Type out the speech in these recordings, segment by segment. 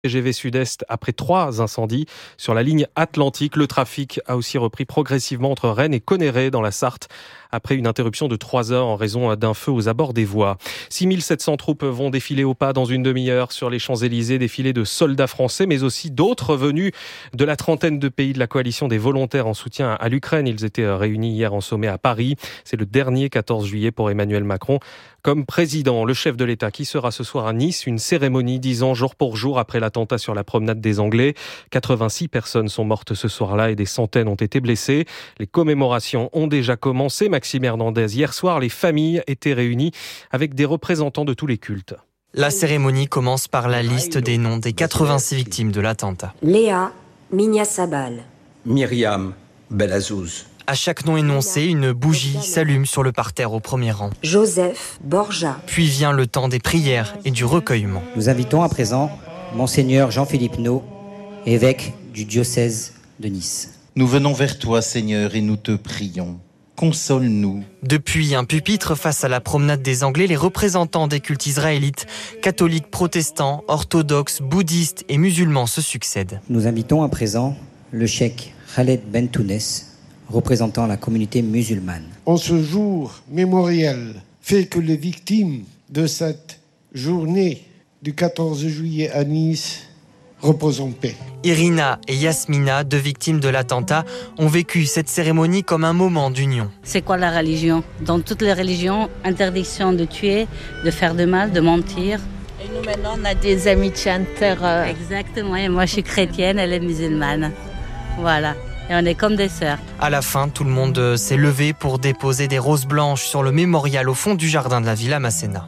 TGV Sud-Est après 3 incendies sur la ligne Atlantique. Le trafic a aussi repris progressivement entre Rennes et Connerré dans la Sarthe après une interruption de 3 heures en raison d'un feu aux abords des voies. 6700 troupes vont défiler au pas dans une demi-heure sur les Champs-Élysées, défilé de soldats français mais aussi d'autres venus de la trentaine de pays de la coalition des volontaires en soutien à l'Ukraine. Ils étaient réunis hier en sommet à Paris. C'est le dernier 14 juillet pour Emmanuel Macron comme président. Le chef de l'État qui sera ce soir à Nice, une cérémonie 10 ans jour pour jour après l'attentat sur la promenade des Anglais. 86 personnes sont mortes ce soir-là et des centaines ont été blessées. Les commémorations ont déjà commencé. Maxime Hernandez, hier soir, les familles étaient réunies avec des représentants de tous les cultes. La cérémonie commence par la liste des noms des 86 victimes de l'attentat. Léa Mignasabal, Myriam Belazouz. À chaque nom énoncé, une bougie s'allume sur le parterre au premier rang. Joseph Borja. Puis vient le temps des prières et du recueillement. Nous invitons à présent Monseigneur Jean-Philippe Naud, évêque du diocèse de Nice. Nous venons vers toi, Seigneur, et nous te prions. Console-nous. Depuis un pupitre face à la promenade des Anglais, les représentants des cultes israélites, catholiques, protestants, orthodoxes, bouddhistes et musulmans se succèdent. Nous invitons à présent le cheikh Khaled Bentounès, représentant la communauté musulmane. En ce jour mémoriel, fait que les victimes de cette journée du 14 juillet à Nice reposent en paix. Irina et Yasmina, 2 victimes de l'attentat, ont vécu cette cérémonie comme un moment d'union. C'est quoi la religion ? Dans toutes les religions, interdiction de tuer, de faire de mal, de mentir. Et nous maintenant, on a des amitiés inter... Exactement, et moi je suis chrétienne, elle est musulmane. Voilà. Et on est comme des sœurs. À la fin, tout le monde s'est levé pour déposer des roses blanches sur le mémorial au fond du jardin de la Villa Masséna.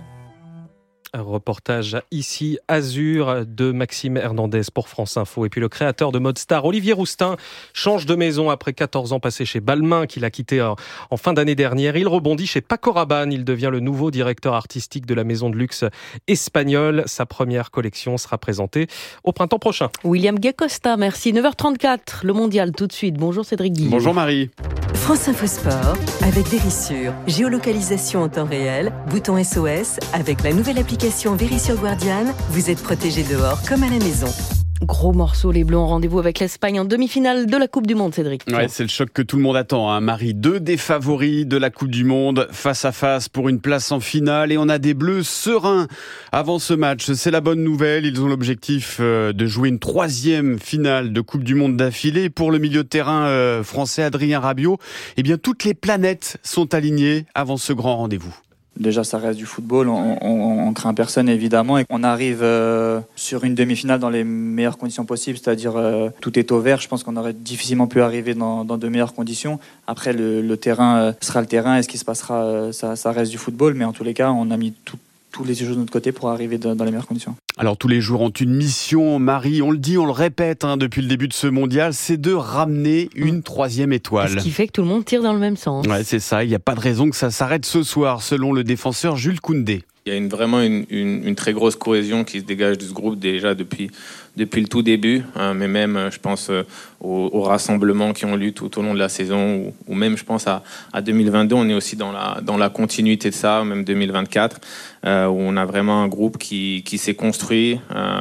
Un reportage ici, Azur, de Maxime Hernandez pour France Info. Et puis le créateur de Mode Star, Olivier Roustin, change de maison après 14 ans passés chez Balmain, qu'il a quitté en fin d'année dernière. Il rebondit chez Paco Rabanne. Il devient le nouveau directeur artistique de la maison de luxe espagnole. Sa première collection sera présentée au printemps prochain. William Gacosta, merci. 9h34, le mondial tout de suite. Bonjour Cédric Guillaume. Bonjour Marie. France Info Sport avec Vérissure. Géolocalisation en temps réel, bouton SOS avec la nouvelle application Vérissure Guardian. Vous êtes protégé dehors comme à la maison. Gros morceau, les Bleus ont rendez-vous avec l'Espagne en demi-finale de la Coupe du Monde, Cédric. Ouais, c'est le choc que tout le monde attend, hein. Marie, 2 des favoris de la Coupe du Monde, face à face pour une place en finale. Et on a des Bleus sereins avant ce match. C'est la bonne nouvelle. Ils ont l'objectif de jouer une 3e finale de Coupe du Monde d'affilée. Pour le milieu de terrain français Adrien Rabiot, eh bien, toutes les planètes sont alignées avant ce grand rendez-vous. Déjà, ça reste du football, on craint personne évidemment et on arrive sur une demi-finale dans les meilleures conditions possibles, c'est-à-dire tout est au vert. Je pense qu'on aurait difficilement pu arriver dans de meilleures conditions. Après, le terrain sera le terrain et ce qui se passera, ça reste du football, mais en tous les cas, on a mis tous les jeux de notre côté pour arriver dans les meilleures conditions. Alors tous les jours ont une mission, Marie, on le dit, on le répète depuis le début de ce mondial, c'est de ramener une 3e étoile. Ce qui fait que tout le monde tire dans le même sens. Ouais, c'est ça, il n'y a pas de raison que ça s'arrête ce soir, selon le défenseur Jules Koundé. Il y a vraiment une très grosse cohésion qui se dégage de ce groupe déjà depuis le tout début, mais même je pense aux rassemblements qui ont lieu tout au long de la saison, ou même je pense à 2022, on est aussi dans la continuité de ça, même 2024, où on a vraiment un groupe qui s'est construit,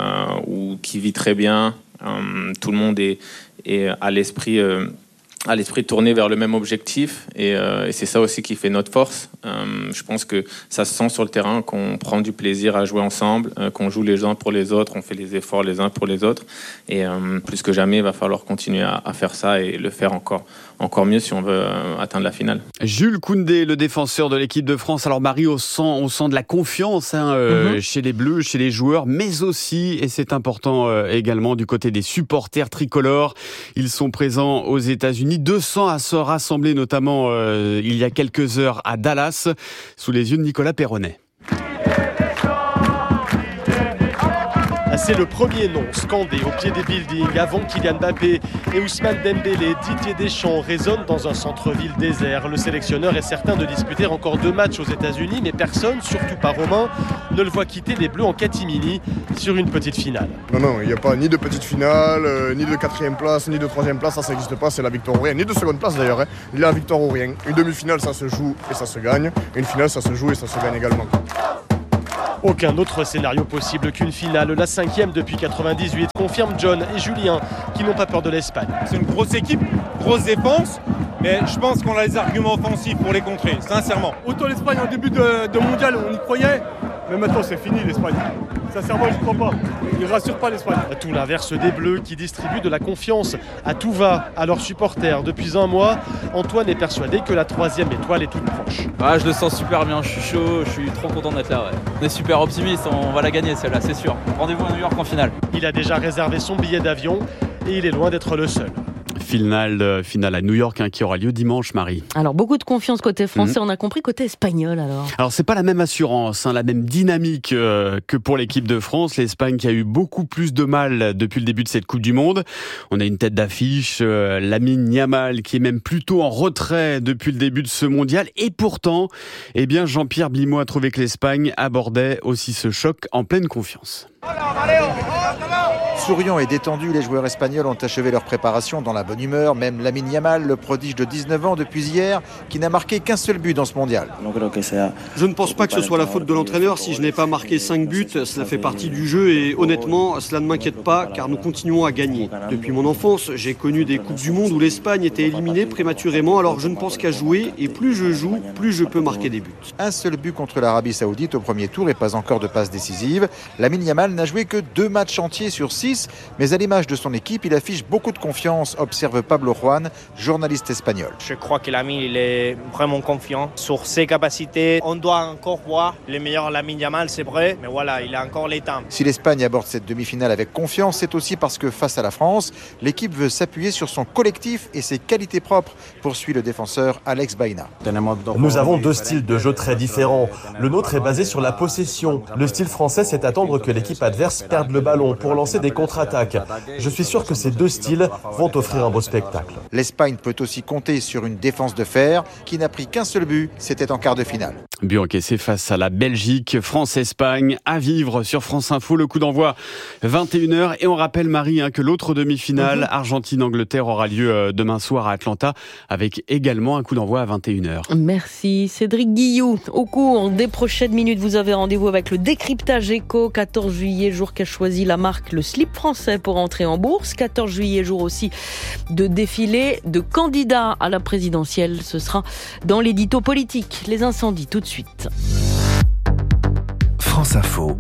ou qui vit très bien, tout le monde est à l'esprit tourné vers le même objectif et c'est ça aussi qui fait notre force. Je pense que ça se sent sur le terrain, qu'on prend du plaisir à jouer ensemble, qu'on joue les uns pour les autres, on fait les efforts les uns pour les autres et plus que jamais il va falloir continuer à faire ça et le faire encore mieux si on veut atteindre la finale. Jules Koundé, le défenseur de l'équipe de France. Alors Marie, on sent de la confiance chez les Bleus, chez les joueurs, mais aussi, et c'est important également, du côté des supporters tricolores. Ils sont présents aux États-Unis. 200 à se rassembler, notamment il y a quelques heures à Dallas, sous les yeux de Nicolas Perronnet. C'est le premier nom scandé au pied des buildings avant Kylian Mbappé et Ousmane Dembélé. Didier Deschamps résonne dans un centre-ville désert. Le sélectionneur est certain de disputer encore 2 matchs aux États-Unis, mais personne, surtout pas Romain, ne le voit quitter les Bleus en catimini sur une petite finale. Non, il n'y a pas ni de petite finale, ni de 4e place, ni de 3e place, ça n'existe pas, c'est la victoire ou rien, ni de 2e place d'ailleurs, ni la victoire ou rien. Une demi-finale, ça se joue et ça se gagne. Une finale, ça se joue et ça se gagne également. Aucun autre scénario possible qu'une finale, la 5e depuis 98, confirme John et Julien qui n'ont pas peur de l'Espagne. C'est une grosse équipe, grosse défense, mais je pense qu'on a les arguments offensifs pour les contrer, sincèrement. Autant l'Espagne en début de mondial, on y croyait, mais maintenant c'est fini l'Espagne. Sincèrement, je ne crois pas. Ils ne rassurent pas l'Espagne. Tout l'inverse des Bleus qui distribuent de la confiance à tout va à leurs supporters. Depuis un mois, Antoine est persuadé que la 3e étoile est toute proche. Ah, je le sens super bien, je suis chaud, je suis trop content d'être là. Ouais. On est super optimiste, on va la gagner celle-là, c'est sûr. Rendez-vous à New York en finale. Il a déjà réservé son billet d'avion et il est loin d'être le seul. Finale à New York qui aura lieu dimanche, Marie. Alors beaucoup de confiance côté français, on a compris côté espagnol alors. Alors c'est pas la même assurance, la même dynamique que pour l'équipe de France. L'Espagne qui a eu beaucoup plus de mal depuis le début de cette Coupe du Monde. On a une tête d'affiche, Lamine Yamal qui est même plutôt en retrait depuis le début de ce mondial. Et pourtant, Jean-Pierre Blimaud a trouvé que l'Espagne abordait aussi ce choc en pleine confiance. Souriants et détendus, les joueurs espagnols ont achevé leur préparation dans la bonne humeur. Même Lamine Yamal, le prodige de 19 ans depuis hier, qui n'a marqué qu'un seul but dans ce mondial. Je ne pense pas que ce soit la faute de l'entraîneur si je n'ai pas marqué 5 buts. Cela fait partie du jeu et honnêtement, cela ne m'inquiète pas car nous continuons à gagner. Depuis mon enfance, j'ai connu des Coupes du Monde où l'Espagne était éliminée prématurément, alors je ne pense qu'à jouer et plus je joue, plus je peux marquer des buts. Un seul but contre l'Arabie Saoudite au premier tour et pas encore de passe décisive. Lamine Yamal n'a joué que 2 matchs entiers sur 6, mais à l'image de son équipe, il affiche beaucoup de confiance, observe Pablo Juan, journaliste espagnol. Je crois que Lamine il est vraiment confiant sur ses capacités. On doit encore voir le meilleur Lamine Yamal, c'est vrai, mais voilà, il a encore les temps. Si l'Espagne aborde cette demi-finale avec confiance, c'est aussi parce que face à la France, l'équipe veut s'appuyer sur son collectif et ses qualités propres, poursuit le défenseur Alex Baena. Nous avons 2 styles de jeu très différents. Le nôtre est basé sur la possession. Le style français, c'est attendre que l'équipe adverse perde le ballon pour lancer des contre-attaques. Je suis sûr que ces 2 styles vont offrir un beau spectacle. L'Espagne peut aussi compter sur une défense de fer qui n'a pris qu'un seul but, c'était en quart de finale. But encaissé face à la Belgique, France-Espagne, à vivre sur France Info. Le coup d'envoi 21h. Et on rappelle, Marie, que l'autre demi-finale, Argentine-Angleterre, aura lieu demain soir à Atlanta, avec également un coup d'envoi à 21h. Merci Cédric Guillou. Au cours des prochaines minutes, vous avez rendez-vous avec le décryptage éco. 14 juillet, jour qu'a choisi la marque Le Slip Français pour entrer en bourse. 14 juillet, jour aussi de défilé de candidats à la présidentielle. Ce sera dans l'édito politique. Les incendies, tout de suite. France Info,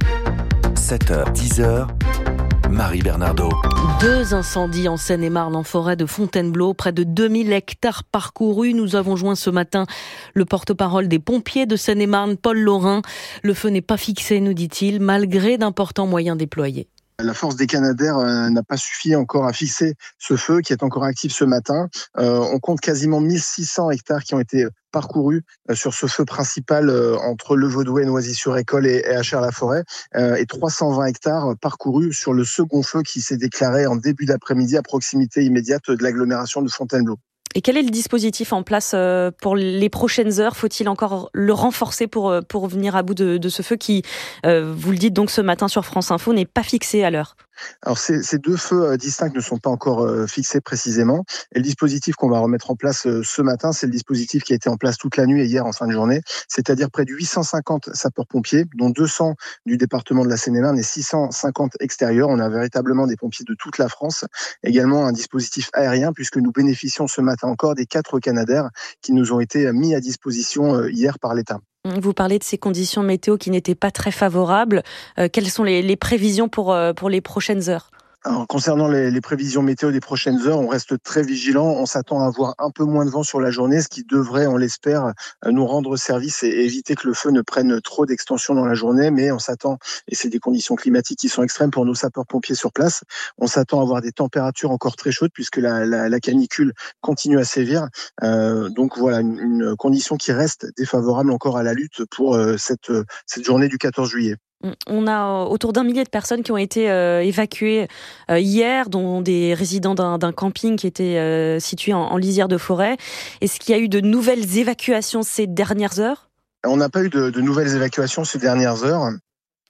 7h, 10h, Marie Bernardo. 2 incendies en Seine-et-Marne, en forêt de Fontainebleau, près de 2000 hectares parcourus. Nous avons joint ce matin le porte-parole des pompiers de Seine-et-Marne, Paul Laurin. Le feu n'est pas fixé, nous dit-il, malgré d'importants moyens déployés. La force des Canadair n'a pas suffi encore à fixer ce feu qui est encore actif ce matin. On compte quasiment 1600 hectares qui ont été parcourus sur ce feu principal entre Le Vaudouet, Noisy-sur-École et Achères-la-Forêt, et 320 hectares parcourus sur le second feu qui s'est déclaré en début d'après-midi à proximité immédiate de l'agglomération de Fontainebleau. Et quel est le dispositif en place pour les prochaines heures ? Faut-il encore le renforcer pour venir à bout de ce feu qui, vous le dites donc ce matin sur France Info, n'est pas fixé à l'heure ? Alors ces 2 feux distincts ne sont pas encore fixés précisément. Et le dispositif qu'on va remettre en place ce matin, c'est le dispositif qui a été en place toute la nuit et hier en fin de journée, c'est-à-dire près de 850 sapeurs-pompiers, dont 200 du département de la Seine-et-Marne et 650 extérieurs. On a véritablement des pompiers de toute la France. Également un dispositif aérien, puisque nous bénéficions ce matin encore des 4 Canadair qui nous ont été mis à disposition hier par l'État. Vous parlez de ces conditions météo qui n'étaient pas très favorables. Quelles sont les prévisions pour les prochaines heures ? Alors, concernant les prévisions météo des prochaines heures, on reste très vigilant. On s'attend à avoir un peu moins de vent sur la journée, ce qui devrait, on l'espère, nous rendre service et éviter que le feu ne prenne trop d'extension dans la journée. Mais on s'attend, et c'est des conditions climatiques qui sont extrêmes pour nos sapeurs-pompiers sur place, on s'attend à avoir des températures encore très chaudes puisque la canicule continue à sévir. Donc voilà, une condition qui reste défavorable encore à la lutte pour cette journée du 14 juillet. On a autour d'1 millier de personnes qui ont été évacuées hier, dont des résidents d'un camping qui était situé en lisière de forêt. Est-ce qu'il y a eu de nouvelles évacuations ces dernières heures ? On n'a pas eu de nouvelles évacuations ces dernières heures.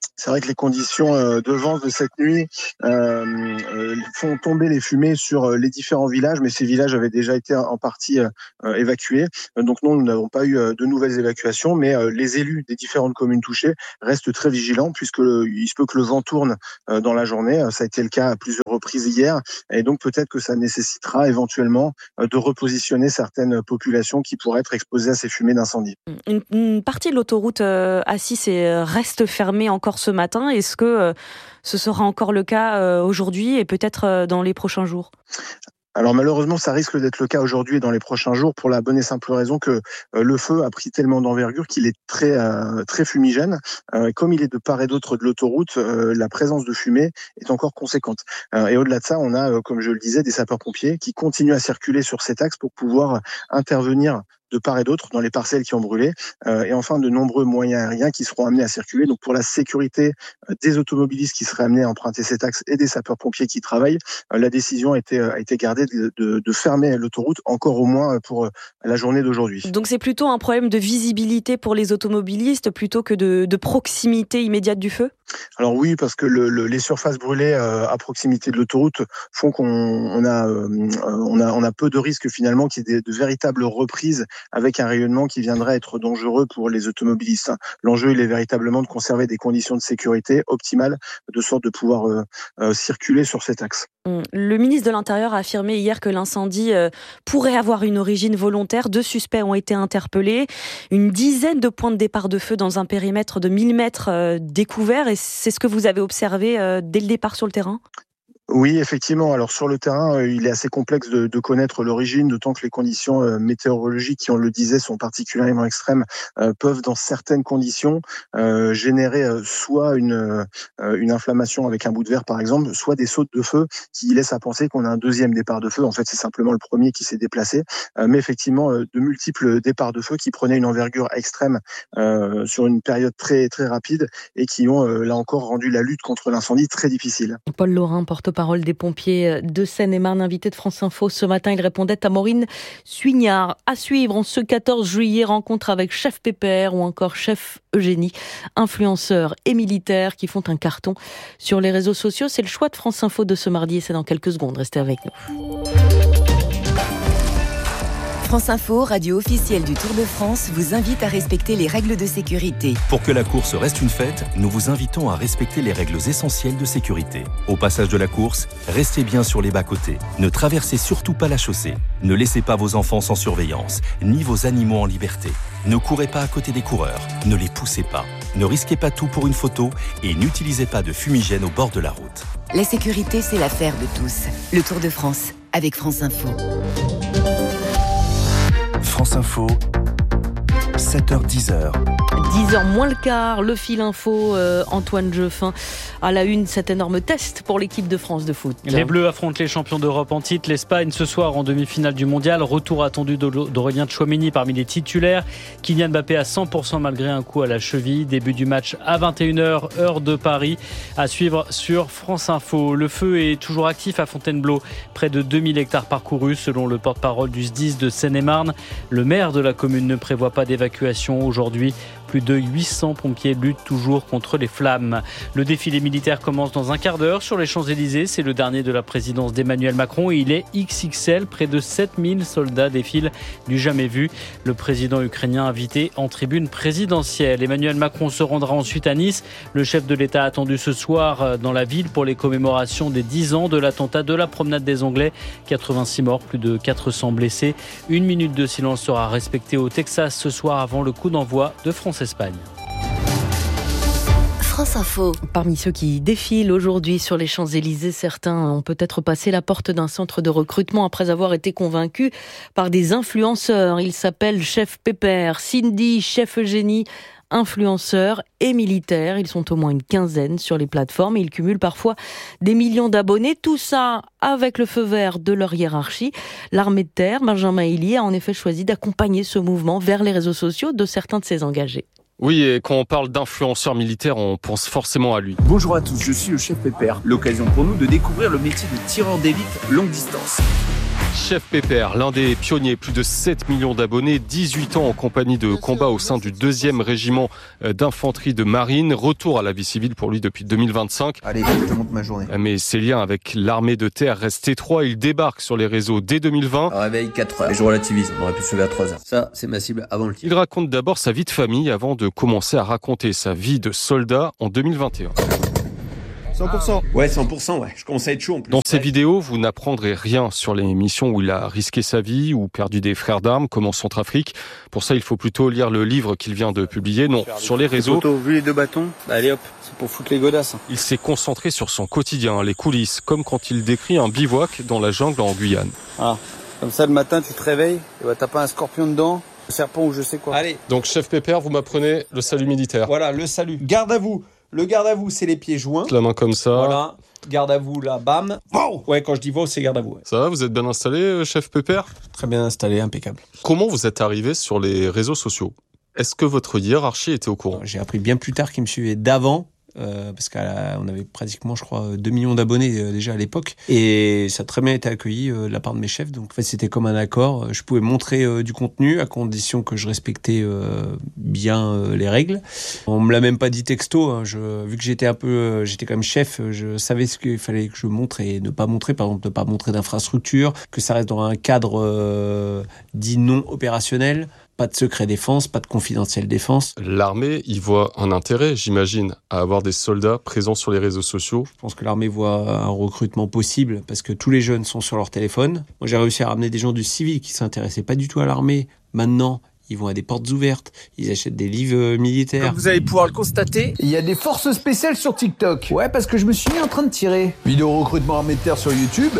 C'est vrai que les conditions de vent de cette nuit font tomber les fumées sur les différents villages, mais ces villages avaient déjà été en partie évacués. Donc nous n'avons pas eu de nouvelles évacuations, mais les élus des différentes communes touchées restent très vigilants, puisque il se peut que le vent tourne dans la journée. Ça a été le cas à plusieurs reprises hier, et donc peut-être que ça nécessitera éventuellement de repositionner certaines populations qui pourraient être exposées à ces fumées d'incendie. Une partie de l'autoroute A6 reste fermée encore ce matin. Est-ce que ce sera encore le cas aujourd'hui et peut-être dans les prochains jours ? Alors malheureusement, ça risque d'être le cas aujourd'hui et dans les prochains jours pour la bonne et simple raison que le feu a pris tellement d'envergure qu'il est très fumigène. Comme il est de part et d'autre de l'autoroute, la présence de fumée est encore conséquente. Et au-delà de ça, on a, comme je le disais, des sapeurs-pompiers qui continuent à circuler sur cet axe pour pouvoir intervenir de part et d'autre dans les parcelles qui ont brûlé, et enfin de nombreux moyens aériens qui seront amenés à circuler. Donc pour la sécurité des automobilistes qui seraient amenés à emprunter cet axe et des sapeurs-pompiers qui travaillent, la décision a été gardée de fermer l'autoroute encore au moins pour la journée d'aujourd'hui. Donc c'est plutôt un problème de visibilité pour les automobilistes plutôt que de proximité immédiate du feu ? Alors oui, parce que les surfaces brûlées à proximité de l'autoroute font qu'on a peu de risques finalement qu'il y ait de véritables reprises avec un rayonnement qui viendrait être dangereux pour les automobilistes. L'enjeu, il est véritablement de conserver des conditions de sécurité optimales, de sorte de pouvoir circuler sur cet axe. Le ministre de l'Intérieur a affirmé hier que l'incendie pourrait avoir une origine volontaire. 2 suspects ont été interpellés. Une dizaine de points de départ de feu dans un périmètre de 1000 mètres découvert. Et c'est ce que vous avez observé dès le départ sur le terrain ? Oui, effectivement. Alors sur le terrain, il est assez complexe de connaître l'origine, d'autant que les conditions météorologiques, qui on le disait, sont particulièrement extrêmes, peuvent dans certaines conditions générer soit une inflammation avec un bout de verre par exemple, soit des sautes de feu qui laissent à penser qu'on a un deuxième départ de feu. En fait, c'est simplement le premier qui s'est déplacé, mais effectivement de multiples départs de feu qui prenaient une envergure extrême sur une période très très rapide et qui ont là encore rendu la lutte contre l'incendie très difficile. Paul Laurin, porte-parole des pompiers de Seine-et-Marne, invité de France Info ce matin. Il répondait à Maureen Suignard. À suivre en ce 14 juillet, rencontre avec Chef Pépère ou encore Chef Eugénie, influenceurs et militaires qui font un carton sur les réseaux sociaux. C'est le choix de France Info de ce mardi et c'est dans quelques secondes. Restez avec nous. France Info, radio officielle du Tour de France, vous invite à respecter les règles de sécurité. Pour que la course reste une fête, nous vous invitons à respecter les règles essentielles de sécurité. Au passage de la course, restez bien sur les bas-côtés. Ne traversez surtout pas la chaussée. Ne laissez pas vos enfants sans surveillance, ni vos animaux en liberté. Ne courez pas à côté des coureurs. Ne les poussez pas. Ne risquez pas tout pour une photo et n'utilisez pas de fumigène au bord de la route. La sécurité, c'est l'affaire de tous. Le Tour de France, avec France Info. France Info, 7h-10h. 10h moins le quart, le fil info, Antoine Jeuffin. À la une, cet énorme test pour l'équipe de France de foot. Les Bleus affrontent les champions d'Europe en titre, l'Espagne ce soir en demi-finale du Mondial. Retour attendu d'Aurélien Tchouaméni parmi les titulaires. Kylian Mbappé à 100% malgré un coup à la cheville. Début du match à 21h, heure de Paris. À suivre sur France Info. Le feu est toujours actif à Fontainebleau. Près de 2000 hectares parcourus selon le porte-parole du SDIS de Seine-et-Marne. Le maire de la commune ne prévoit pas d'évacuation aujourd'hui. Plus de 800 pompiers luttent toujours contre les flammes. Le défilé militaire commence dans un quart d'heure sur les Champs-Élysées. C'est le dernier de la présidence d'Emmanuel Macron et il est XXL. Près de 7000 soldats défilent du jamais vu. Le président ukrainien invité en tribune présidentielle. Emmanuel Macron se rendra ensuite à Nice. Le chef de l'État attendu ce soir dans la ville pour les commémorations des 10 ans de l'attentat de la promenade des Anglais. 86 morts, plus de 400 blessés. 1 minute de silence sera respectée au Texas ce soir avant le coup d'envoi de France-Espagne. France Info. Parmi ceux qui défilent aujourd'hui sur les Champs-Élysées, certains ont peut-être passé la porte d'un centre de recrutement après avoir été convaincus par des influenceurs. Ils s'appellent Chef Pépère, Cindy, Chef Eugénie, influenceurs et militaires. Ils sont au moins une quinzaine sur les plateformes et ils cumulent parfois des millions d'abonnés. Tout ça avec le feu vert de leur hiérarchie. L'armée de terre, Benjamin Hillier, a en effet choisi d'accompagner ce mouvement vers les réseaux sociaux de certains de ses engagés. Oui, et quand on parle d'influenceurs militaires, on pense forcément à lui. Bonjour à tous, je suis le Chef Pépère. L'occasion pour nous de découvrir le métier de tireur d'élite longue distance. Chef Pépère, l'un des pionniers, plus de 7 millions d'abonnés, 18 ans en compagnie de combat au sein du 2e régiment d'infanterie de marine. Retour à la vie civile pour lui depuis 2025. Allez, je te montre ma journée. Mais ses liens avec l'armée de terre restent étroits. Il débarque sur les réseaux dès 2020. Réveil 4h. Et je relativise, on aurait pu se lever à 3h. Ça, c'est ma cible avant le tir. Il raconte d'abord sa vie de famille avant de commencer à raconter sa vie de soldat en 2021. 100%. Ouais, 100%, ouais. Je commence à être chaud en plus. Dans ces vidéos, vous n'apprendrez rien sur les missions où il a risqué sa vie ou perdu des frères d'armes, comme en Centrafrique. Pour ça, il faut plutôt lire le livre qu'il vient de publier. Non, sur les réseaux. Vu les 2 bâtons, allez hop, c'est pour foutre les godasses. Il s'est concentré sur son quotidien, les coulisses, comme quand il décrit un bivouac dans la jungle en Guyane. Ah, comme ça le matin, tu te réveilles, et t'as pas un scorpion dedans, un serpent ou je sais quoi. Allez. Donc, chef Pépère, vous m'apprenez le salut militaire. Voilà, le salut. Garde à vous. Le garde à vous, c'est les pieds joints. La main comme ça. Voilà. Garde à vous, là, bam. Wow. Ouais, quand je dis wow, c'est garde à vous. Ouais. Ça va, vous êtes bien installé, chef Pépère ? Très bien installé, impeccable. Comment vous êtes arrivé sur les réseaux sociaux ? Est-ce que votre hiérarchie était au courant ? J'ai appris bien plus tard qu'ils me suivaient d'avant. Parce qu'on avait pratiquement, je crois, 2 millions d'abonnés déjà à l'époque. Et ça a très bien été accueilli de la part de mes chefs. Donc, en fait, c'était comme un accord. Je pouvais montrer du contenu à condition que je respectais bien les règles. On me l'a même pas dit texto. Hein. Vu que j'étais quand même chef, je savais ce qu'il fallait que je montre et ne pas montrer. Par exemple, ne pas montrer d'infrastructure, que ça reste dans un cadre dit non opérationnel. Pas de secret défense, pas de confidentiel défense. L'armée y voit un intérêt, j'imagine, à avoir des soldats présents sur les réseaux sociaux. Je pense que l'armée voit un recrutement possible parce que tous les jeunes sont sur leur téléphone. Moi, j'ai réussi à ramener des gens du civil qui s'intéressaient pas du tout à l'armée. Maintenant, ils vont à des portes ouvertes, ils achètent des livres militaires. Comme vous allez pouvoir le constater, il y a des forces spéciales sur TikTok. Ouais, parce que je me suis mis en train de tirer. Vidéo recrutement armée de terre sur YouTube.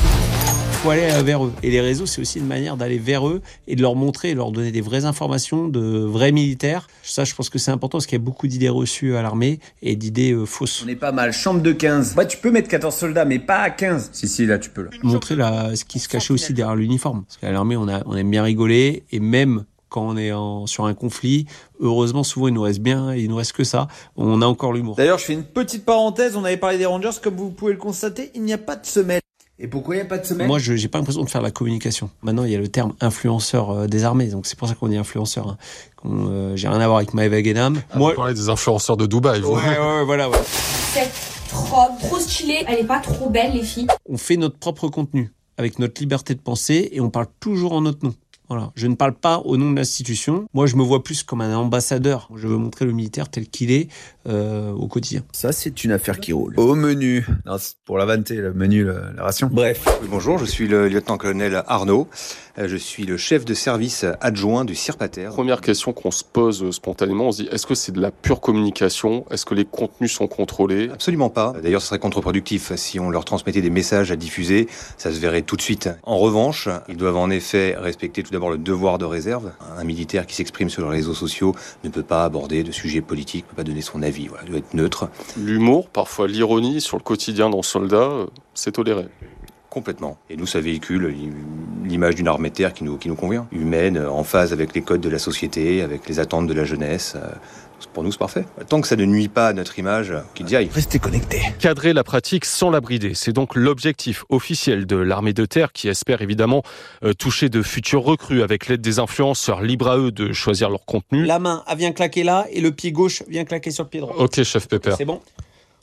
Faut aller vers eux. Et les réseaux, c'est aussi une manière d'aller vers eux et de leur montrer, leur donner des vraies informations de vrais militaires. Ça, je pense que c'est important parce qu'il y a beaucoup d'idées reçues à l'armée et d'idées fausses. On est pas mal, chambre de 15. Ouais, tu peux mettre 14 soldats, mais pas à 15. Si, là, tu peux. Là. Montrer ce qui se cachait aussi derrière l'uniforme. Parce qu'à l'armée, on aime bien rigoler et même quand on est sur un conflit, heureusement, souvent, il nous reste que ça. On a encore l'humour. D'ailleurs, je fais une petite parenthèse. On avait parlé des Rangers. Comme vous pouvez le constater, il n'y a pas de semelle. Et pourquoi il n'y a pas de semelle ? Moi, je n'ai pas l'impression de faire de la communication. Maintenant, il y a le terme influenceur des armées. Donc, c'est pour ça qu'on dit influenceur. Hein. J'ai rien à voir avec Maëva Guénam. Moi, vous parlez des influenceurs de Dubaï. Vous. Ouais, voilà. Ouais. Cette robe trop stylée, elle n'est pas trop belle, les filles. On fait notre propre contenu avec notre liberté de penser et on parle toujours en notre nom. Voilà. Je ne parle pas au nom de l'institution. Moi, je me vois plus comme un ambassadeur. Je veux montrer le militaire tel qu'il est au quotidien. Ça, c'est une affaire qui roule. Au menu. Non, c'est pour la vanité, le menu, la ration. Bref. Oui, bonjour, je suis le lieutenant-colonel Arnaud. Je suis le chef de service adjoint du CIRPATER. Première question qu'on se pose spontanément, on se dit, est-ce que c'est de la pure communication ? Est-ce que les contenus sont contrôlés ? Absolument pas. D'ailleurs, ce serait contre-productif. Si on leur transmettait des messages à diffuser, ça se verrait tout de suite. En revanche, ils doivent en effet respecter tout d'abord le devoir de réserve. Un militaire qui s'exprime sur les réseaux sociaux ne peut pas aborder de sujets politiques, ne peut pas donner son avis. Voilà, il doit être neutre. L'humour, parfois l'ironie sur le quotidien d'un soldat, c'est toléré. Complètement. Et nous, ça véhicule l'image d'une armée de terre qui nous convient. Humaine, en phase avec les codes de la société, avec les attentes de la jeunesse. Pour nous, c'est parfait. Tant que ça ne nuit pas à notre image, qu'ils y aillent. Restez connectés. Cadrer la pratique sans la brider, c'est donc l'objectif officiel de l'armée de terre qui espère évidemment toucher de futurs recrues avec l'aide des influenceurs. Libre à eux de choisir leur contenu. La main, elle vient claquer là et le pied gauche vient claquer sur le pied droit. Ok, chef Pépère. C'est bon ?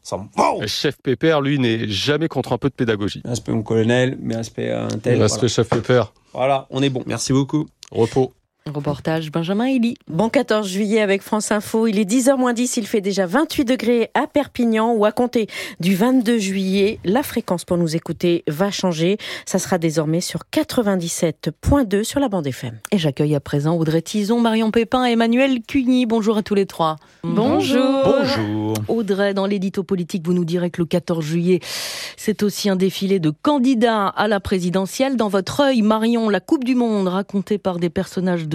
Chef Pépère, lui, n'est jamais contre un peu de pédagogie. Respect mon colonel, mais respect à un tel. Respect chef Pépère. Voilà, on est bon. Merci beaucoup. Repos. Reportage Benjamin Elie. Bon 14 juillet avec France Info, il est 10h-10, il fait déjà 28 degrés à Perpignan où à compter du 22 juillet, la fréquence pour nous écouter va changer. Ça sera désormais sur 97.2 sur la bande FM. Et j'accueille à présent Audrey Tison, Marion Pépin et Emmanuel Cuny. Bonjour à tous les trois. Bonjour. Bonjour. Audrey, dans l'édito politique, vous nous direz que le 14 juillet, c'est aussi un défilé de candidats à la présidentielle. Dans votre œil, Marion, la Coupe du Monde racontée par des personnages de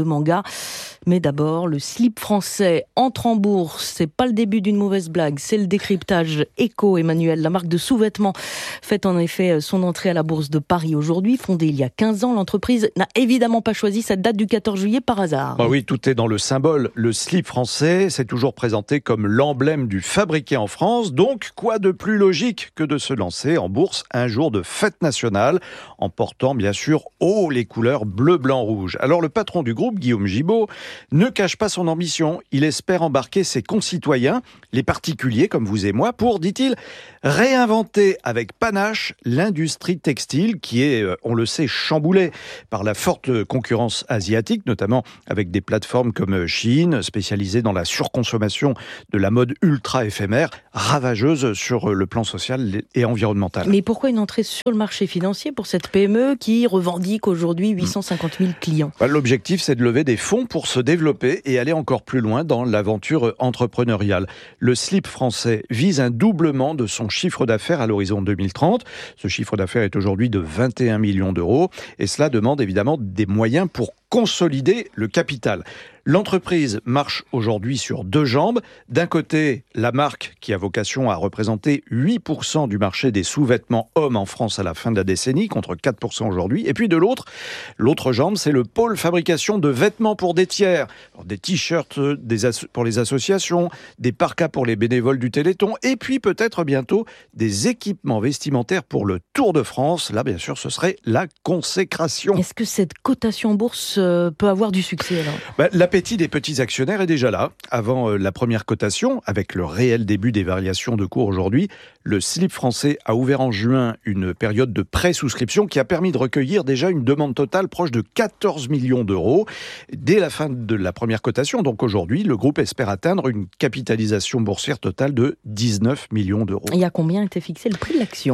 de manga. Mais d'abord, le slip français entre en bourse. C'est pas le début d'une mauvaise blague, c'est le décryptage Eco, Emmanuel. La marque de sous-vêtements fait en effet son entrée à la bourse de Paris aujourd'hui. Fondée il y a 15 ans, l'entreprise n'a évidemment pas choisi cette date du 14 juillet par hasard. Oui, tout est dans le symbole. Le slip français, c'est toujours présenté comme l'emblème du fabriqué en France. Donc, quoi de plus logique que de se lancer en bourse un jour de fête nationale, en portant bien sûr haut les couleurs bleu, blanc, rouge. Alors, le patron du groupe, Guillaume Gibault, ne cache pas son ambition. Il espère embarquer ses concitoyens, les particuliers comme vous et moi, pour, dit-il, réinventer avec panache l'industrie textile qui est, on le sait, chamboulée par la forte concurrence asiatique, notamment avec des plateformes comme Shein, spécialisées dans la surconsommation de la mode ultra éphémère, ravageuse sur le plan social et environnemental. Mais pourquoi une entrée sur le marché financier pour cette PME qui revendique aujourd'hui 850 000 clients ? L'objectif, c'est de lever des fonds pour se développer et aller encore plus loin dans l'aventure entrepreneuriale. Le slip français vise un doublement de son chiffre d'affaires à l'horizon 2030. Ce chiffre d'affaires est aujourd'hui de 21 millions d'euros et cela demande évidemment des moyens pour consolider le capital. L'entreprise marche aujourd'hui sur deux jambes. D'un côté, la marque qui a vocation à représenter 8% du marché des sous-vêtements hommes en France à la fin de la décennie, contre 4% aujourd'hui. Et puis de l'autre jambe, c'est le pôle fabrication de vêtements pour des tiers. Alors, des t-shirts pour les associations, des parkas pour les bénévoles du Téléthon, et puis peut-être bientôt des équipements vestimentaires pour le Tour de France. Là, bien sûr, ce serait la consécration. Est-ce que cette cotation en bourse peut avoir du succès alors ? L'appétit des petits actionnaires est déjà là. Avant la première cotation, avec le réel début des variations de cours aujourd'hui, le slip français a ouvert en juin une période de pré-souscription qui a permis de recueillir déjà une demande totale proche de 14 millions d'euros. Dès la fin de la première cotation, donc aujourd'hui, le groupe espère atteindre une capitalisation boursière totale de 19 millions d'euros. Et à combien était fixé le prix de l'action ?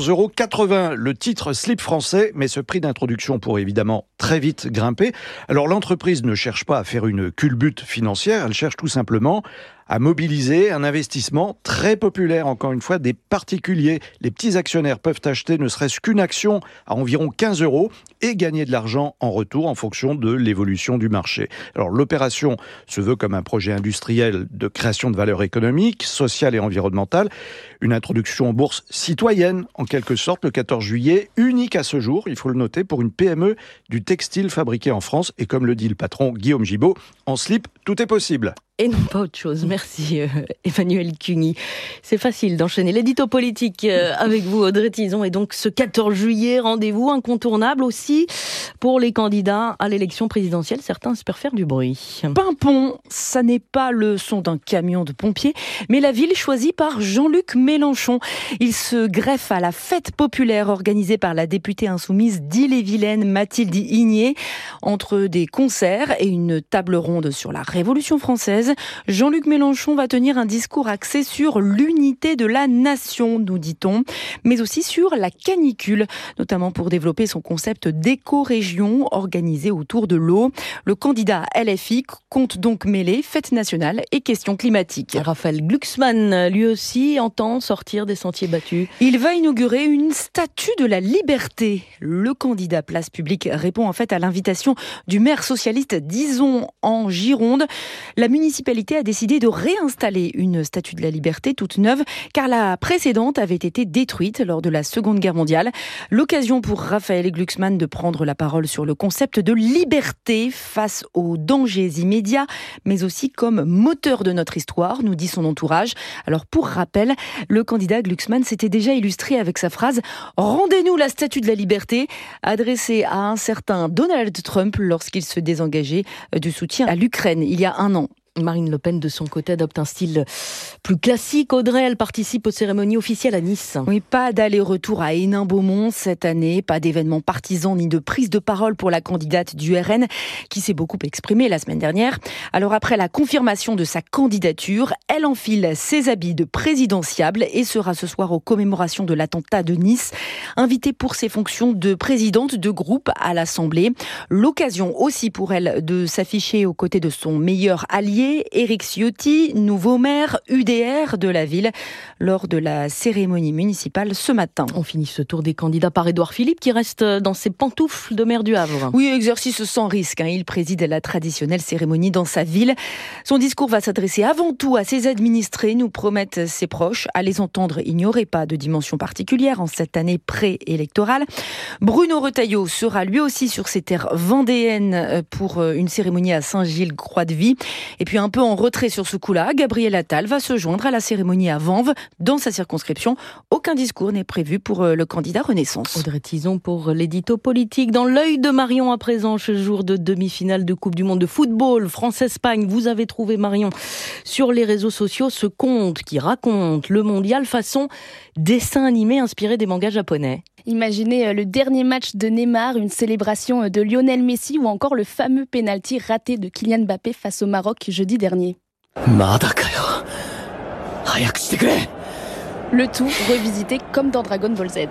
14,80 €, le titre slip français, mais ce prix d'introduction pourrait évidemment très vite grimper. Alors l'entreprise ne cherche pas à faire une culbute financière, elle cherche tout simplement à mobiliser un investissement très populaire, encore une fois, des particuliers. Les petits actionnaires peuvent acheter ne serait-ce qu'une action à environ 15 € et gagner de l'argent en retour en fonction de l'évolution du marché. Alors l'opération se veut comme un projet industriel de création de valeur économique, sociale et environnementale. Une introduction en bourse citoyenne, en quelque sorte, le 14 juillet, unique à ce jour, il faut le noter, pour une PME du textile fabriqué en France. Et comme le dit le patron Guillaume Gibault, en slip, tout est possible. Et non pas autre chose. Merci Emmanuel Cuny. C'est facile d'enchaîner l'édito politique avec vous Audrey Tizon. Et donc ce 14 juillet, rendez-vous incontournable aussi pour les candidats à l'élection présidentielle. Certains espèrent faire du bruit. Pimpon, ça n'est pas le son d'un camion de pompiers, mais la ville choisie par Jean-Luc Mélenchon. Il se greffe à la fête populaire organisée par la députée insoumise d'Ille-et-Vilaine, Mathilde Igné. Entre des concerts et une table ronde sur la Révolution française, Jean-Luc Mélenchon va tenir un discours axé sur l'unité de la nation, nous dit-on, mais aussi sur la canicule, notamment pour développer son concept d'éco-région organisée autour de l'eau. Le candidat LFI compte donc mêler fête nationale et questions climatiques. Raphaël Glucksmann, lui aussi, entend sortir des sentiers battus. Il va inaugurer une statue de la liberté. Le candidat Place Publique répond en fait à l'invitation du maire socialiste d'Izon en Gironde. La municipalité a décidé de réinstaller une statue de la liberté toute neuve, car la précédente avait été détruite lors de la Seconde Guerre mondiale. L'occasion pour Raphaël Glucksmann de prendre la parole sur le concept de liberté face aux dangers immédiats, mais aussi comme moteur de notre histoire, nous dit son entourage. Alors pour rappel, le candidat Glucksmann s'était déjà illustré avec sa phrase « Rendez-nous la statue de la liberté » adressée à un certain Donald Trump lorsqu'il se désengageait du soutien à l'Ukraine il y a un an. Marine Le Pen, de son côté, adopte un style plus classique. Audrey, elle participe aux cérémonies officielles à Nice. Oui, pas d'aller-retour à Hénin-Beaumont cette année, pas d'événements partisans ni de prise de parole pour la candidate du RN, qui s'est beaucoup exprimée la semaine dernière. Alors après la confirmation de sa candidature, elle enfile ses habits de présidentiable et sera ce soir aux commémorations de l'attentat de Nice, invitée pour ses fonctions de présidente de groupe à l'Assemblée. L'occasion aussi pour elle de s'afficher aux côtés de son meilleur allié, délégué, Éric Ciotti, nouveau maire UDR de la ville, lors de la cérémonie municipale ce matin. On finit ce tour des candidats par Édouard Philippe qui reste dans ses pantoufles de maire du Havre. Oui, exercice sans risque. Il préside la traditionnelle cérémonie dans sa ville. Son discours va s'adresser avant tout à ses administrés, nous promettent ses proches. À les entendre, il n'y aurait pas de dimension particulière en cette année préélectorale. Bruno Retailleau sera lui aussi sur ses terres vendéennes pour une cérémonie à Saint-Gilles-Croix-de-Vie. Et puis un peu en retrait sur ce coup-là, Gabriel Attal va se joindre à la cérémonie à Vanves. Dans sa circonscription, aucun discours n'est prévu pour le candidat Renaissance. Audrey Tison pour l'édito politique. Dans l'œil de Marion à présent, ce jour de demi-finale de Coupe du Monde de football, France-Espagne. Vous avez trouvé, Marion, sur les réseaux sociaux ce conte qui raconte le mondial façon dessin animé inspiré des mangas japonais. Imaginez le dernier match de Neymar, une célébration de Lionel Messi ou encore le fameux pénalty raté de Kylian Mbappé face au Maroc jeudi dernier. Le tout revisité comme dans Dragon Ball Z.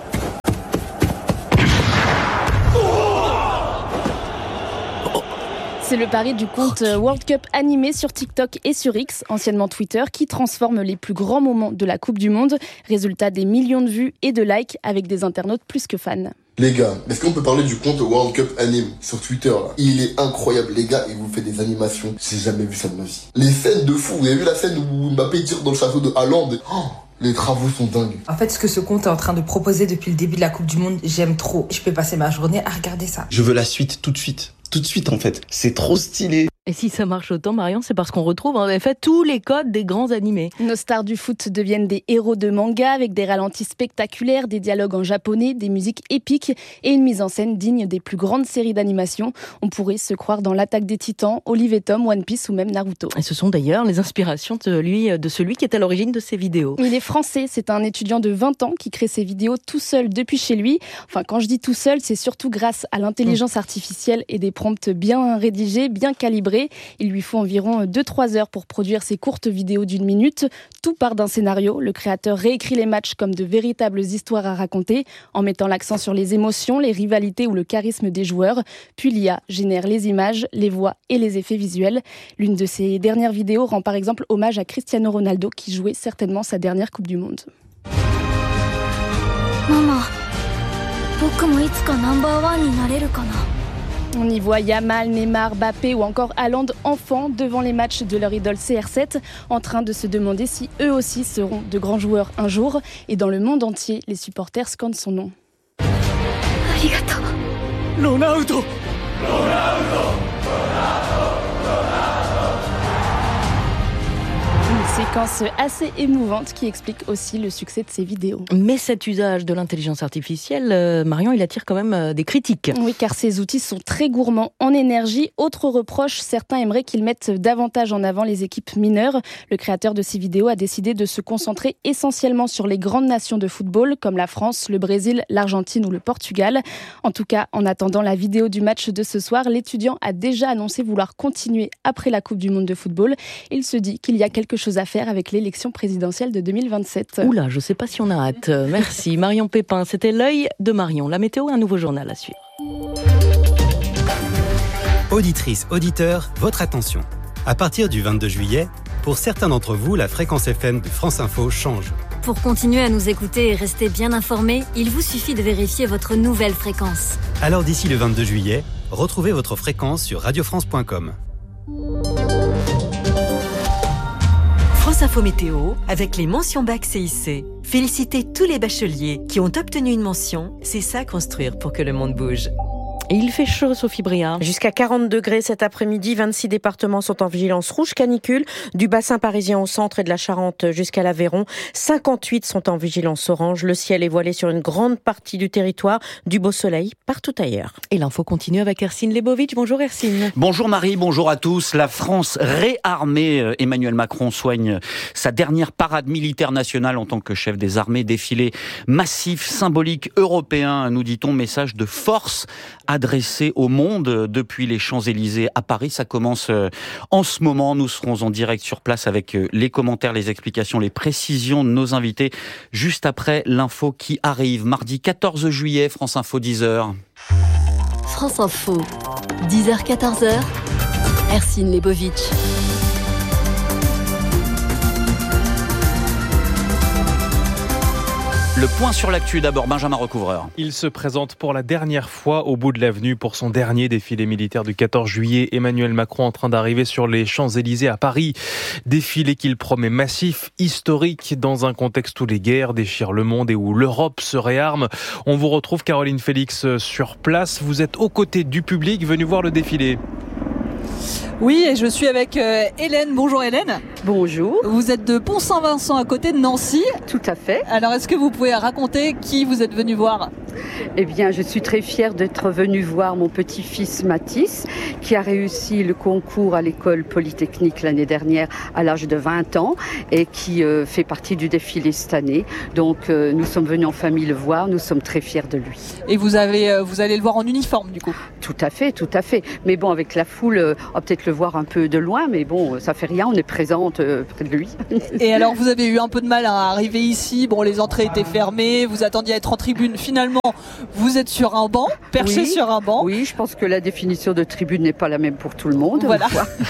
C'est le pari du compte World Cup animé sur TikTok et sur X, anciennement Twitter, qui transforme les plus grands moments de la Coupe du Monde. Résultat, des millions de vues et de likes avec des internautes plus que fans. Les gars, est-ce qu'on peut parler du compte World Cup Anime sur Twitter là? Il est incroyable les gars, il vous fait des animations, j'ai jamais vu ça de ma vie. Les scènes de fou, vous avez vu la scène où Mbappé tire dans le château de Haaland? Les travaux sont dingues. En fait, ce que ce compte est en train de proposer depuis le début de la Coupe du Monde, j'aime trop. Je peux passer ma journée à regarder ça. Je veux la suite tout de suite. Tout de suite en fait. C'est trop stylé. Et si ça marche autant, Marion, c'est parce qu'on retrouve en effet tous les codes des grands animés. Nos stars du foot deviennent des héros de manga avec des ralentis spectaculaires, des dialogues en japonais, des musiques épiques et une mise en scène digne des plus grandes séries d'animation. On pourrait se croire dans l'Attaque des Titans, Olive et Tom, One Piece ou même Naruto. Et ce sont d'ailleurs les inspirations de celui qui est à l'origine de ces vidéos. Il est français, c'est un étudiant de 20 ans qui crée ses vidéos tout seul depuis chez lui. Enfin, quand je dis tout seul, c'est surtout grâce à l'intelligence artificielle et des prompts bien rédigés, bien calibrés. Il lui faut environ 2-3 heures pour produire ses courtes vidéos d'1 minute. Tout part d'un scénario. Le créateur réécrit les matchs comme de véritables histoires à raconter, en mettant l'accent sur les émotions, les rivalités ou le charisme des joueurs. Puis l'IA génère les images, les voix et les effets visuels. L'une de ses dernières vidéos rend par exemple hommage à Cristiano Ronaldo qui jouait certainement sa dernière Coupe du Monde. Maman, on y voit Yamal, Neymar, Mbappé ou encore Haaland enfants devant les matchs de leur idole CR7 en train de se demander si eux aussi seront de grands joueurs un jour. Et dans le monde entier, les supporters scandent son nom. Arigato. Ronaldo. Une séquence assez émouvante qui explique aussi le succès de ces vidéos. Mais cet usage de l'intelligence artificielle, Marion, il attire quand même des critiques. Oui, car ces outils sont très gourmands en énergie. Autre reproche, certains aimeraient qu'ils mettent davantage en avant les équipes mineures. Le créateur de ces vidéos a décidé de se concentrer essentiellement sur les grandes nations de football, comme la France, le Brésil, l'Argentine ou le Portugal. En tout cas, en attendant la vidéo du match de ce soir, l'étudiant a déjà annoncé vouloir continuer après la Coupe du Monde de football. Il se dit qu'il y a quelque chose à faire avec l'élection présidentielle de 2027. Oula, je ne sais pas si on a hâte. Merci Marion Pépin, c'était l'œil de Marion. La météo, un nouveau journal à suivre. Auditrices, auditeurs, votre attention. À partir du 22 juillet, pour certains d'entre vous, la fréquence FM de France Info change. Pour continuer à nous écouter et rester bien informés, il vous suffit de vérifier votre nouvelle fréquence. Alors d'ici le 22 juillet, retrouvez votre fréquence sur radiofrance.com. France Info Météo, avec les mentions bac CIC. Félicitez tous les bacheliers qui ont obtenu une mention. C'est ça construire pour que le monde bouge. Et il fait chaud, Sophie Briard. Jusqu'à 40 degrés cet après-midi. 26 départements sont en vigilance rouge canicule, du bassin parisien au centre et de la Charente jusqu'à l'Aveyron. 58 sont en vigilance orange. Le ciel est voilé sur une grande partie du territoire. Du beau soleil partout ailleurs. Et l'info continue avec Hercine Lebovitch. Bonjour Hercine. Bonjour Marie, bonjour à tous. La France réarmée. Emmanuel Macron soigne sa dernière parade militaire nationale en tant que chef des armées. Défilé massif, symbolique, européen, nous dit-on, message de force adressé au monde depuis les Champs-Élysées à Paris. Ça commence en ce moment. Nous serons en direct sur place avec les commentaires, les explications, les précisions de nos invités juste après l'info qui arrive. Mardi 14 juillet, France Info 10h. France Info, 10h-14h, Hercine Lebovitch. Le point sur l'actu d'abord, Benjamin Recouvreur. Il se présente pour la dernière fois au bout de l'avenue pour son dernier défilé militaire du 14 juillet. Emmanuel Macron en train d'arriver sur les Champs-Élysées à Paris. Défilé qu'il promet massif, historique, dans un contexte où les guerres déchirent le monde et où l'Europe se réarme. On vous retrouve, Caroline Félix, sur place. Vous êtes aux côtés du public venu voir le défilé. Oui, et je suis avec Hélène. Bonjour Hélène. Bonjour. Vous êtes de Pont-Saint-Vincent à côté de Nancy. Tout à fait. Alors est-ce que vous pouvez raconter qui vous êtes venu voir ? Eh bien, je suis très fière d'être venue voir mon petit-fils Mathis, qui a réussi le concours à l'école polytechnique l'année dernière à l'âge de 20 ans et qui fait partie du défilé cette année. Donc nous sommes venus en famille le voir, nous sommes très fiers de lui. Et vous allez le voir en uniforme du coup ? Tout à fait, tout à fait. Mais bon, avec la foule, on va peut-être le voir un peu de loin, mais bon, ça fait rien, on est présente près de lui. Et alors, vous avez eu un peu de mal à arriver ici, bon, les entrées étaient fermées, vous attendiez à être en tribune, finalement, vous êtes sur un banc, perché sur un banc. Oui, je pense que la définition de tribune n'est pas la même pour tout le monde. Voilà.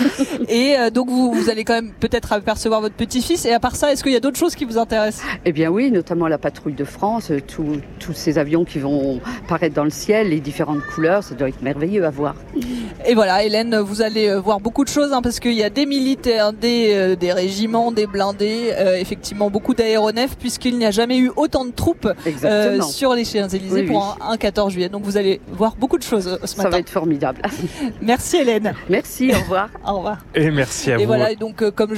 Et donc, vous allez quand même peut-être apercevoir votre petit-fils, et à part ça, est-ce qu'il y a d'autres choses qui vous intéressent ? Eh bien oui, notamment la patrouille de France, tous ces avions qui vont paraître dans le ciel, les différentes couleurs, ça doit être merveilleux à voir. Et voilà, Hélène, vous allez voir beaucoup de choses, parce qu'il y a des militaires, des régiments, des blindés, effectivement beaucoup d'aéronefs, puisqu'il n'y a jamais eu autant de troupes sur les Champs-Élysées pour un 14 juillet. Donc vous allez voir beaucoup de choses ce matin. Ça va être formidable. Merci Hélène. Merci, au revoir. Au revoir. Et merci à vous. Et voilà, donc comme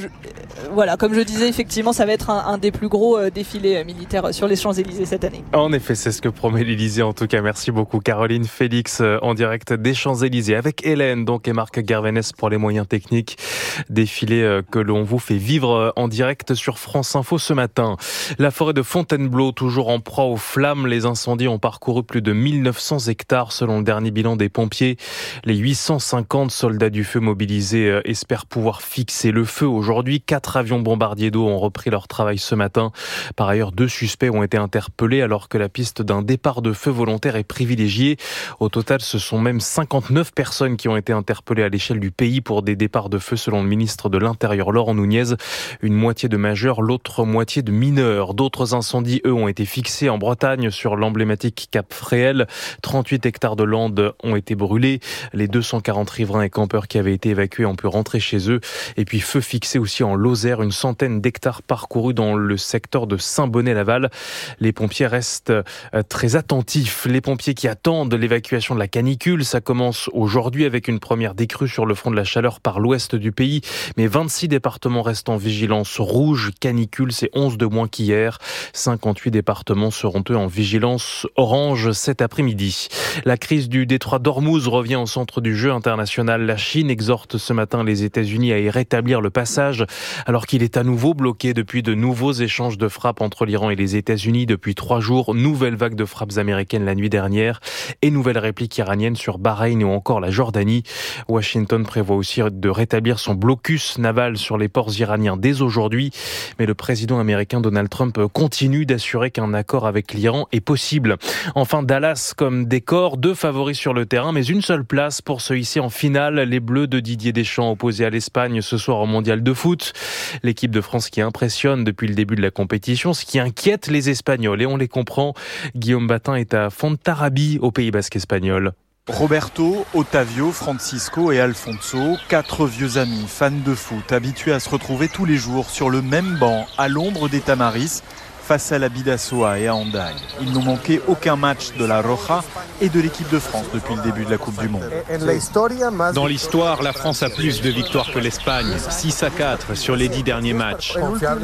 je disais, effectivement, ça va être un des plus gros défilés militaires sur les Champs-Élysées cette année. En effet, c'est ce que promet l'Élysée. En tout cas, merci beaucoup Caroline Félix en direct des Champs-Élysées avec Hélène donc et Marc Garvenès pour les moyens techniques. Défilé que l'on vous fait vivre en direct sur France Info ce matin. La forêt de Fontainebleau toujours en proie aux flammes. Les incendies ont parcouru plus de 1900 hectares selon le dernier bilan des pompiers. Les 850 soldats du feu mobilisés espèrent pouvoir fixer le feu aujourd'hui. 4 avions bombardiers d'eau ont repris leur travail ce matin. Par ailleurs, 2 suspects ont été interpellés alors que la piste d'un départ de feu volontaire est privilégiée. Au total, ce sont même 59 personnes qui ont été interpellées à l'échelle du pays pour des départs de feu selon le ministre de l'Intérieur Laurent Nunez. Une moitié de majeurs, l'autre moitié de mineurs. D'autres incendies, eux, ont été fixés en Bretagne sur l'emblématique Cap Fréhel. 38 hectares de landes ont été brûlés. Les 240 riverains et campeurs qui avaient été évacués ont pu rentrer chez eux. Et puis feu fixé aussi en Lozère, une centaine d'hectares parcourus dans le secteur de Saint-Bonnet-Laval. Les pompiers restent très attentifs. Les pompiers qui attendent l'évacuation de la canicule, ça commence aujourd'hui avec une première décrue sur le front de la chaleur par l'ouest du pays. Mais 26 départements restent en vigilance rouge. Canicule, c'est 11 de moins qu'hier. 58 départements seront eux en vigilance orange cet après-midi. La crise du détroit d'Ormuz revient au centre du jeu international. La Chine exhorte ce matin les États-Unis à y rétablir le passage alors qu'il est à nouveau bloqué depuis de nouveaux échanges de frappes entre l'Iran et les États-Unis depuis 3 jours. Nouvelle vague de frappes américaines la nuit dernière et nouvelle réplique iranienne sur Bahreïn ou encore la Jordanie. Washington prévoit aussi de rétablir son blocus naval sur les ports iraniens dès aujourd'hui. Mais le président américain Donald Trump continue d'assurer qu'un accord avec l'Iran est possible. Enfin, Dallas comme décor, 2 favoris sur le terrain, mais une seule place pour se hisser en finale. Les Bleus de Didier Deschamps opposés à l'Espagne ce soir au Mondial de foot. L'équipe de France qui impressionne depuis le début de la compétition, ce qui inquiète les Espagnols. Et on les comprend, Guillaume Batin est à Fontarrabie, au Pays Basque espagnol. Roberto, Otavio, Francisco et Alfonso, 4 vieux amis, fans de foot, habitués à se retrouver tous les jours sur le même banc, à l'ombre des Tamaris, face à la Bidasoa et à Hendaye. Ils n'ont manqué aucun match de la Roja et de l'équipe de France depuis le début de la Coupe du Monde. Dans l'histoire, la France a plus de victoires que l'Espagne, 6-4 sur les 10 derniers matchs.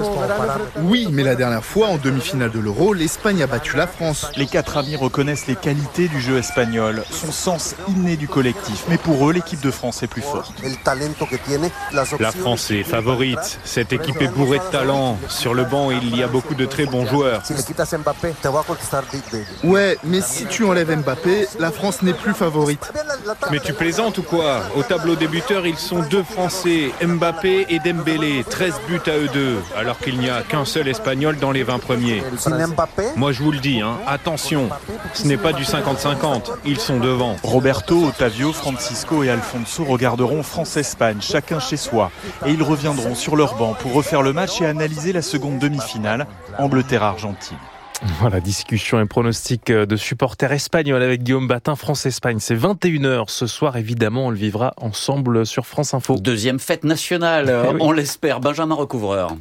Oui, mais la dernière fois, en demi-finale de l'Euro, l'Espagne a battu la France. Les 4 amis reconnaissent les qualités du jeu espagnol, son sens inné du collectif. Mais pour eux, l'équipe de France est plus forte. La France est favorite. Cette équipe est bourrée de talent. Sur le banc, il y a beaucoup de très bons joueurs. Ouais, mais si tu enlèves Mbappé, la France n'est plus favorite. Mais tu plaisantes ou quoi? Au tableau des buteurs, ils sont 2 Français, Mbappé et Dembélé, 13 buts à eux 2, alors qu'il n'y a qu'un seul Espagnol dans les 20 premiers. Moi je vous le dis, attention, ce n'est pas du 50-50, ils sont devant. Roberto, Otavio, Francisco et Alfonso regarderont France-Espagne, chacun chez soi. Et ils reviendront sur leur banc pour refaire le match et analyser la seconde demi-finale, Angleterre-Argentine. Voilà, discussion et pronostic de supporters espagnols avec Guillaume Batin. France-Espagne, c'est 21h ce soir. Évidemment, on le vivra ensemble sur France Info. Deuxième fête nationale, on l'espère. Benjamin Recouvreur.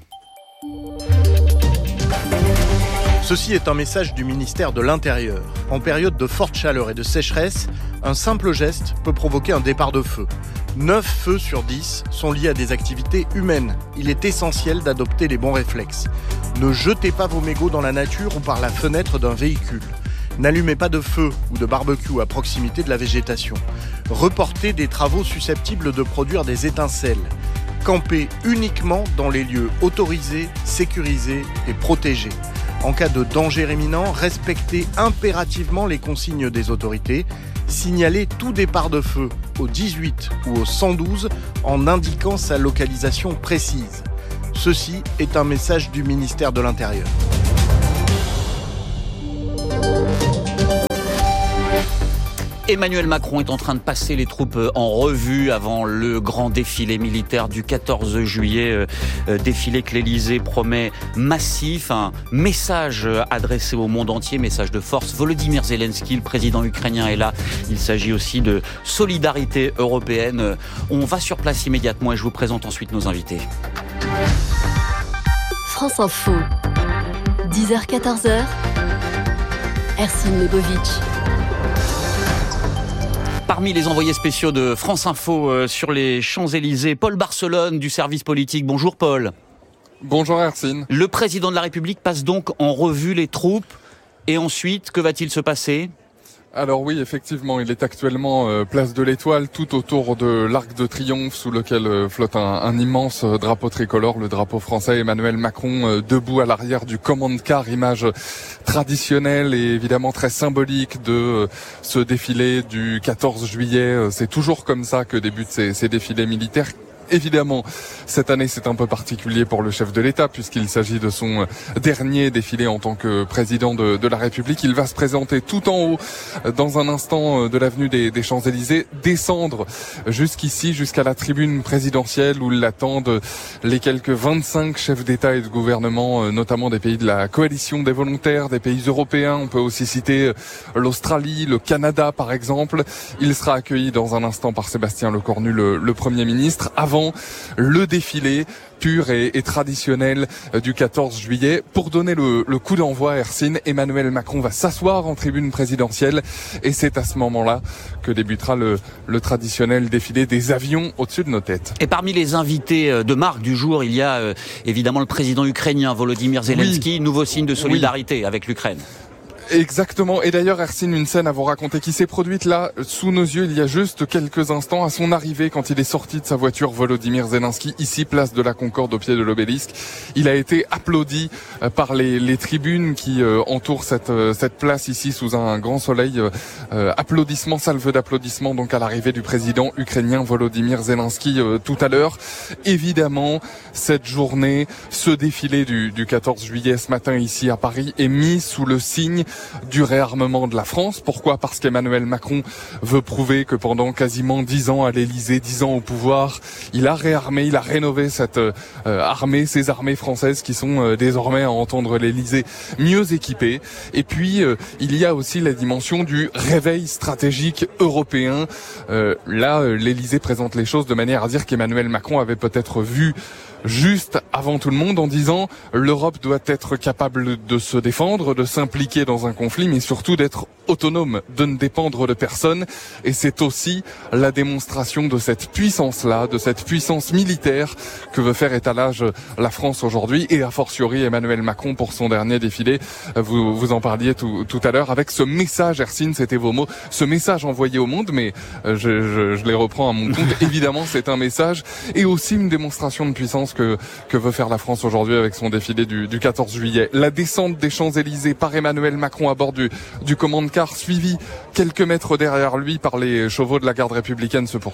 Ceci est un message du ministère de l'Intérieur. En période de forte chaleur et de sécheresse, un simple geste peut provoquer un départ de feu. 9 feux sur 10 sont liés à des activités humaines. Il est essentiel d'adopter les bons réflexes. Ne jetez pas vos mégots dans la nature ou par la fenêtre d'un véhicule. N'allumez pas de feu ou de barbecue à proximité de la végétation. Reportez des travaux susceptibles de produire des étincelles. Campez uniquement dans les lieux autorisés, sécurisés et protégés. En cas de danger imminent, respectez impérativement les consignes des autorités. Signalez tout départ de feu au 18 ou au 112 en indiquant sa localisation précise. Ceci est un message du ministère de l'Intérieur. Emmanuel Macron est en train de passer les troupes en revue avant le grand défilé militaire du 14 juillet. Défilé que l'Elysée promet massif, un message adressé au monde entier, message de force. Volodymyr Zelensky, le président ukrainien, est là. Il s'agit aussi de solidarité européenne. On va sur place immédiatement et je vous présente ensuite nos invités. France Info, 10h-14h, Ercine Lebovic. Parmi les envoyés spéciaux de France Info sur les Champs-Élysées, Paul Barcelone du service politique. Bonjour Paul. Bonjour Ercine. Le président de la République passe donc en revue les troupes. Et ensuite, que va-t-il se passer ? Alors oui, effectivement, il est actuellement place de l'Étoile, tout autour de l'Arc de Triomphe, sous lequel flotte un immense drapeau tricolore, le drapeau français. Emmanuel Macron debout à l'arrière du command car, image traditionnelle et évidemment très symbolique de ce défilé du 14 juillet. C'est toujours comme ça que débutent ces défilés militaires. Évidemment, cette année, c'est un peu particulier pour le chef de l'État puisqu'il s'agit de son dernier défilé en tant que président de la République. Il va se présenter tout en haut dans un instant de l'avenue des Champs-Élysées, descendre jusqu'ici, jusqu'à la tribune présidentielle où l'attendent les quelques 25 chefs d'État et de gouvernement, notamment des pays de la coalition des volontaires, des pays européens. On peut aussi citer l'Australie, le Canada par exemple. Il sera accueilli dans un instant par Sébastien Lecornu, le Premier ministre, avant le défilé pur et traditionnel du 14 juillet. Pour donner le coup d'envoi, Ercine, Emmanuel Macron va s'asseoir en tribune présidentielle et c'est à ce moment-là que débutera le traditionnel défilé des avions au-dessus de nos têtes. Et parmi les invités de marque du jour, il y a évidemment le président ukrainien Volodymyr Zelensky, oui. Nouveau signe de solidarité avec l'Ukraine. Exactement. Et d'ailleurs, Ercine, une scène à vous raconter qui s'est produite là, sous nos yeux, il y a juste quelques instants, à son arrivée, quand il est sorti de sa voiture, Volodymyr Zelensky, ici, place de la Concorde, au pied de l'obélisque. Il a été applaudi par les tribunes qui entourent cette place ici, sous un grand soleil. Applaudissements, salve d'applaudissements, donc à l'arrivée du président ukrainien Volodymyr Zelensky tout à l'heure. Évidemment, cette journée, ce défilé du 14 juillet, ce matin, ici à Paris, est mis sous le signe du réarmement de la France. Pourquoi ? Parce qu'Emmanuel Macron veut prouver que pendant quasiment 10 ans à l'Élysée, 10 ans au pouvoir, il a réarmé, il a rénové cette armée, ces armées françaises qui sont désormais, à entendre l'Élysée, mieux équipées. Et puis, il y a aussi la dimension du réveil stratégique européen. Là, l'Élysée présente les choses de manière à dire qu'Emmanuel Macron avait peut-être vu juste avant tout le monde en disant l'Europe doit être capable de se défendre, de s'impliquer dans un conflit, mais surtout d'être autonome, de ne dépendre de personne. Et c'est aussi la démonstration de cette puissance-là, de cette puissance militaire que veut faire étalage la France aujourd'hui, et a fortiori Emmanuel Macron pour son dernier défilé. Vous en parliez tout à l'heure avec ce message, Ercine, c'était vos mots, ce message envoyé au monde, mais je les reprends à mon compte. Évidemment, c'est un message et aussi une démonstration de puissance que veut faire la France aujourd'hui avec son défilé du 14 juillet. La descente des Champs-Élysées par Emmanuel Macron à bord du command car, suivi quelques mètres derrière lui par les chevaux de la garde républicaine, se poursuit.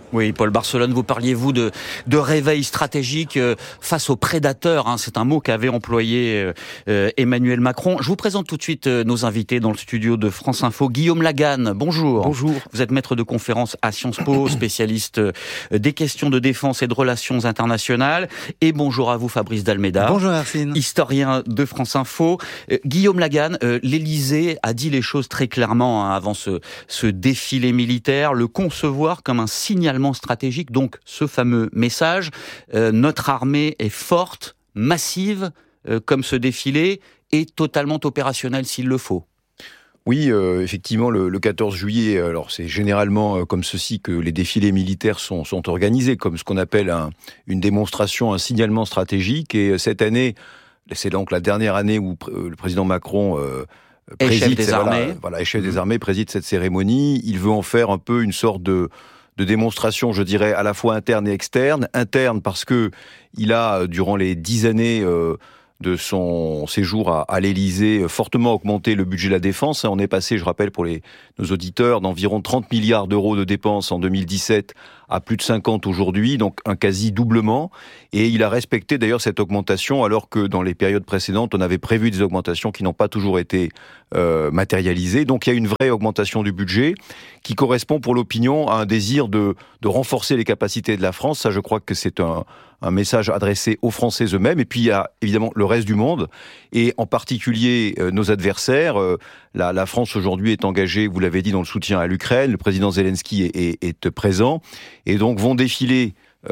Oui, Paul Barcelone, vous parliez, vous, de réveil stratégique face aux prédateurs. C'est un mot qu'avait employé Emmanuel Macron. Je vous présente tout de suite nos invités dans le studio de France Info. Guillaume Laganne, bonjour. Bonjour. Vous êtes maître de conférence à Sciences Po, spécialiste des questions de défense et de relations internationales. Et bonjour à vous, Fabrice Dalméda. Bonjour, Arsène. Historien de France Info. Guillaume Laganne, l'Élysée a dit les choses très clairement avant ce défilé militaire, le concevoir comme un signalement stratégique, donc ce fameux message, notre armée est forte, massive, comme ce défilé, et totalement opérationnelle s'il le faut. Oui, effectivement, le 14 juillet, alors c'est généralement comme ceci que les défilés militaires sont organisés, comme ce qu'on appelle une démonstration, un signalement stratégique, et cette année, c'est donc la dernière année où le président Macron chef des armées. Voilà, chef des armées, préside cette cérémonie. Il veut en faire un peu une sorte de démonstration, je dirais, à la fois interne et externe. Interne parce que il a, durant les 10 années de son séjour à l'Élysée, fortement augmenté le budget de la défense. On est passé, je rappelle pour nos auditeurs, d'environ 30 milliards d'euros de dépenses en 2017 à plus de 50 aujourd'hui, donc un quasi doublement. Et il a respecté d'ailleurs cette augmentation, alors que dans les périodes précédentes, on avait prévu des augmentations qui n'ont pas toujours été matérialisées. Donc il y a une vraie augmentation du budget qui correspond pour l'opinion à un désir de renforcer les capacités de la France. Ça, je crois que c'est un message adressé aux Français eux-mêmes. Et puis il y a évidemment le reste du monde, et en particulier nos adversaires. La France aujourd'hui est engagée, vous l'avez dit, dans le soutien à l'Ukraine. Le président Zelensky est présent, et donc vont défiler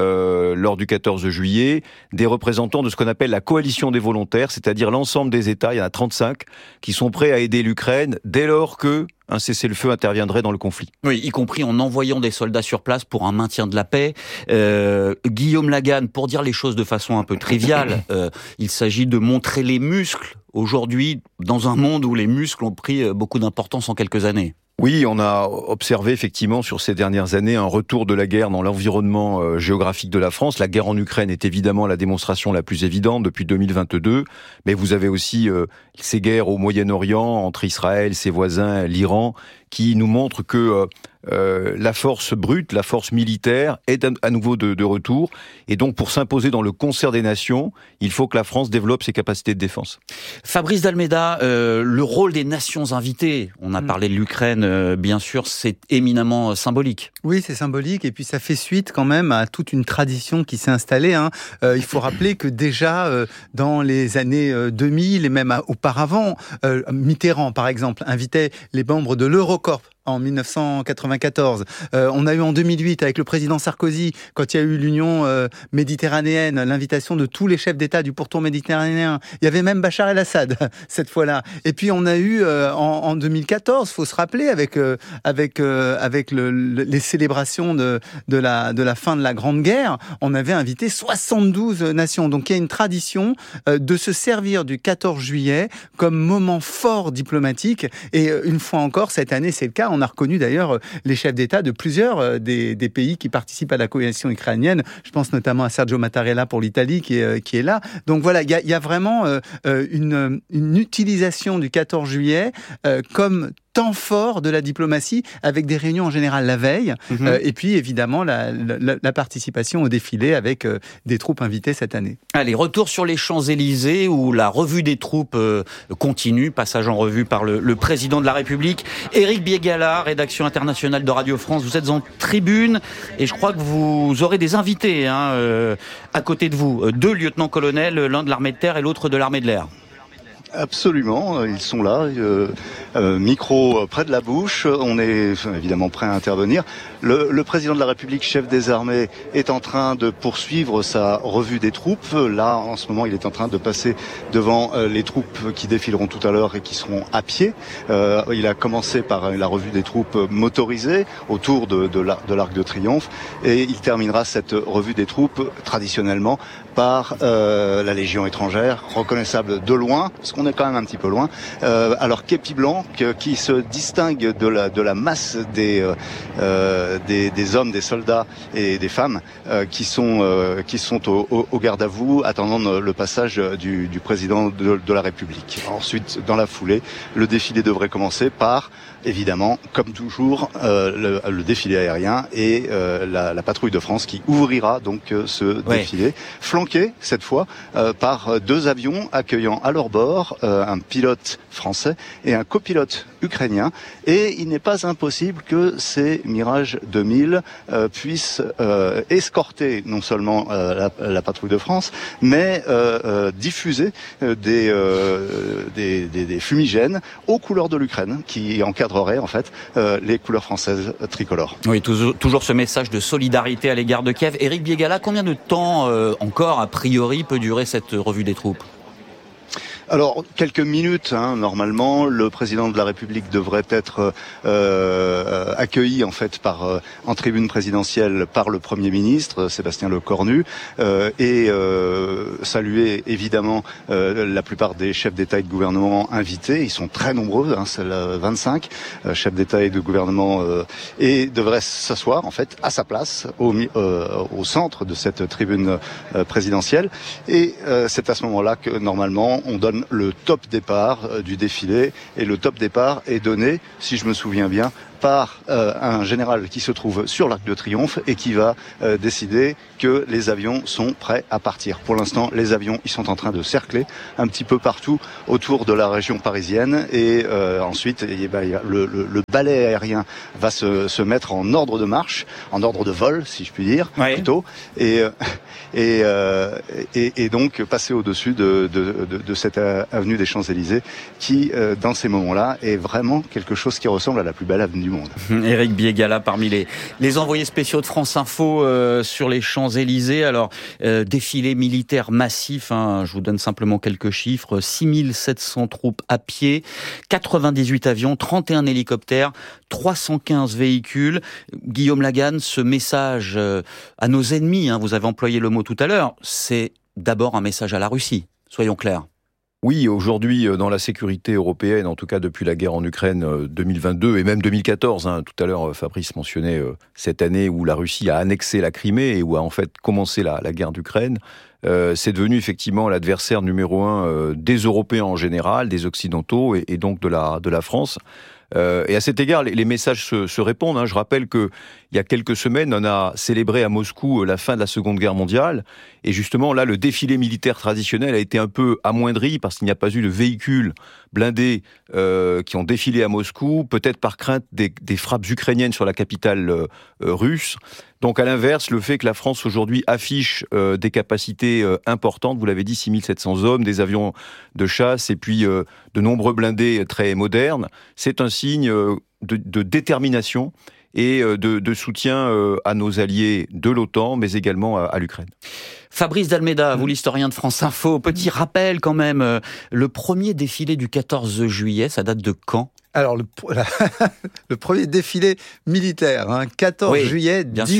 lors du 14 juillet des représentants de ce qu'on appelle la coalition des volontaires, c'est-à-dire l'ensemble des États, il y en a 35, qui sont prêts à aider l'Ukraine dès lors que un cessez-le-feu interviendrait dans le conflit. Oui, y compris en envoyant des soldats sur place pour un maintien de la paix. Guillaume Laganne, pour dire les choses de façon un peu triviale, il s'agit de montrer les muscles aujourd'hui dans un monde où les muscles ont pris beaucoup d'importance en quelques années. Oui, on a observé effectivement sur ces dernières années un retour de la guerre dans l'environnement géographique de la France. La guerre en Ukraine est évidemment la démonstration la plus évidente depuis 2022, mais vous avez aussi ces guerres au Moyen-Orient, entre Israël, ses voisins, l'Iran, qui nous montrent que la force brute, la force militaire est à nouveau de retour. Et donc, pour s'imposer dans le concert des nations, il faut que la France développe ses capacités de défense. Fabrice Dalméda, le rôle des nations invitées, on a parlé de l'Ukraine, bien sûr, c'est éminemment symbolique. Oui, c'est symbolique, et puis ça fait suite quand même à toute une tradition qui s'est installée. Il faut rappeler que déjà, dans les années 2000, et même auparavant, Mitterrand, par exemple, invitait les membres de l'Eurocorps en 1994. On a eu en 2008 avec le président Sarkozy, quand il y a eu l'Union méditerranéenne, l'invitation de tous les chefs d'État du pourtour méditerranéen. Il y avait même Bachar el-Assad cette fois-là. Et puis on a eu en 2014, faut se rappeler, avec les célébrations de la fin de la Grande Guerre, on avait invité 72 nations. Donc il y a une tradition de se servir du 14 juillet comme moment fort diplomatique. Et une fois encore, cette année, c'est le cas. On a reconnu d'ailleurs les chefs d'État de plusieurs des pays qui participent à la coalition ukrainienne. Je pense notamment à Sergio Mattarella pour l'Italie qui est là. Donc voilà, il y a vraiment une utilisation du 14 juillet comme temps fort de la diplomatie, avec des réunions en général la veille, et puis évidemment la participation au défilé avec des troupes invitées cette année. Allez, retour sur les Champs-Élysées où la revue des troupes continue, passage en revue par le président de la République. Éric Biégala, rédaction internationale de Radio France, vous êtes en tribune et je crois que vous aurez des invités à côté de vous, 2 lieutenants-colonels, l'un de l'armée de terre et l'autre de l'armée de l'air. Absolument, ils sont là, micro près de la bouche, on est évidemment prêt à intervenir. Le président de la République, chef des armées, est en train de poursuivre sa revue des troupes. Là, en ce moment, il est en train de passer devant les troupes qui défileront tout à l'heure et qui seront à pied. Il a commencé par la revue des troupes motorisées autour de l'Arc de Triomphe et il terminera cette revue des troupes traditionnellement par la Légion étrangère, reconnaissable de loin, parce qu'on est quand même un petit peu loin. Alors képi blanc, qui se distingue de la masse des hommes, des soldats et des femmes qui sont au garde à vous attendant le passage du président de la République. Ensuite, dans la foulée, le défilé devrait commencer par, évidemment, comme toujours, le défilé aérien et la patrouille de France qui ouvrira donc ce défilé, flanqué cette fois par 2 avions accueillant à leur bord un pilote français et un copilote ukrainien. Et il n'est pas impossible que ces Mirage 2000 puissent escorter non seulement la patrouille de France, mais diffuser des fumigènes aux couleurs de l'Ukraine qui encadreraient en fait les couleurs françaises tricolores. Oui, toujours ce message de solidarité à l'égard de Kiev. Éric Biégala, combien de temps encore, a priori, peut durer cette revue des troupes ? Alors, quelques minutes, normalement. Le président de la République devrait être accueilli en fait en tribune présidentielle par le Premier ministre, Sébastien Lecornu, et saluer évidemment la plupart des chefs d'État et de gouvernement invités. Ils sont très nombreux, c'est 25 chefs d'État et de gouvernement, et devrait s'asseoir en fait à sa place au centre de cette tribune présidentielle. Et c'est à ce moment-là que normalement on donne le top départ du défilé, et le top départ est donné, si je me souviens bien, par un général qui se trouve sur l'Arc de Triomphe et qui va décider que les avions sont prêts à partir. Pour l'instant, les avions ils sont en train de cercler un petit peu partout autour de la région parisienne, et ensuite le balai aérien va se mettre en ordre de marche, en ordre de vol, si je puis dire, plutôt, et donc passer au-dessus de cette avenue des Champs-Élysées qui, dans ces moments-là, est vraiment quelque chose qui ressemble à la plus belle avenue du monde. Éric Biégala, parmi les envoyés spéciaux de France Info sur les Champs-Élysées. Alors, défilé militaire massif, je vous donne simplement quelques chiffres. 6700 troupes à pied, 98 avions, 31 hélicoptères, 315 véhicules. Guillaume Lagarde, ce message à nos ennemis, vous avez employé le mot tout à l'heure, c'est d'abord un message à la Russie, soyons clairs. Oui, aujourd'hui, dans la sécurité européenne, en tout cas depuis la guerre en Ukraine 2022 et même 2014, tout à l'heure Fabrice mentionnait cette année où la Russie a annexé la Crimée et où a en fait commencé la guerre d'Ukraine, c'est devenu effectivement l'adversaire numéro 1 des Européens en général, des Occidentaux et donc de la France. Et à cet égard, les messages se répondent. Je rappelle que il y a quelques semaines, on a célébré à Moscou la fin de la Seconde Guerre mondiale. Et justement, là, le défilé militaire traditionnel a été un peu amoindri parce qu'il n'y a pas eu de véhicules blindés qui ont défilé à Moscou, peut-être par crainte des frappes ukrainiennes sur la capitale russe. Donc à l'inverse, le fait que la France aujourd'hui affiche des capacités importantes, vous l'avez dit, 6700 hommes, des avions de chasse et puis de nombreux blindés très modernes, c'est un signe de détermination et de soutien à nos alliés de l'OTAN, mais également à l'Ukraine. Fabrice d'Almeida, vous l'historien de France Info, petit rappel quand même, le premier défilé du 14 juillet, ça date de quand ? Alors, le premier défilé militaire, 14 juillet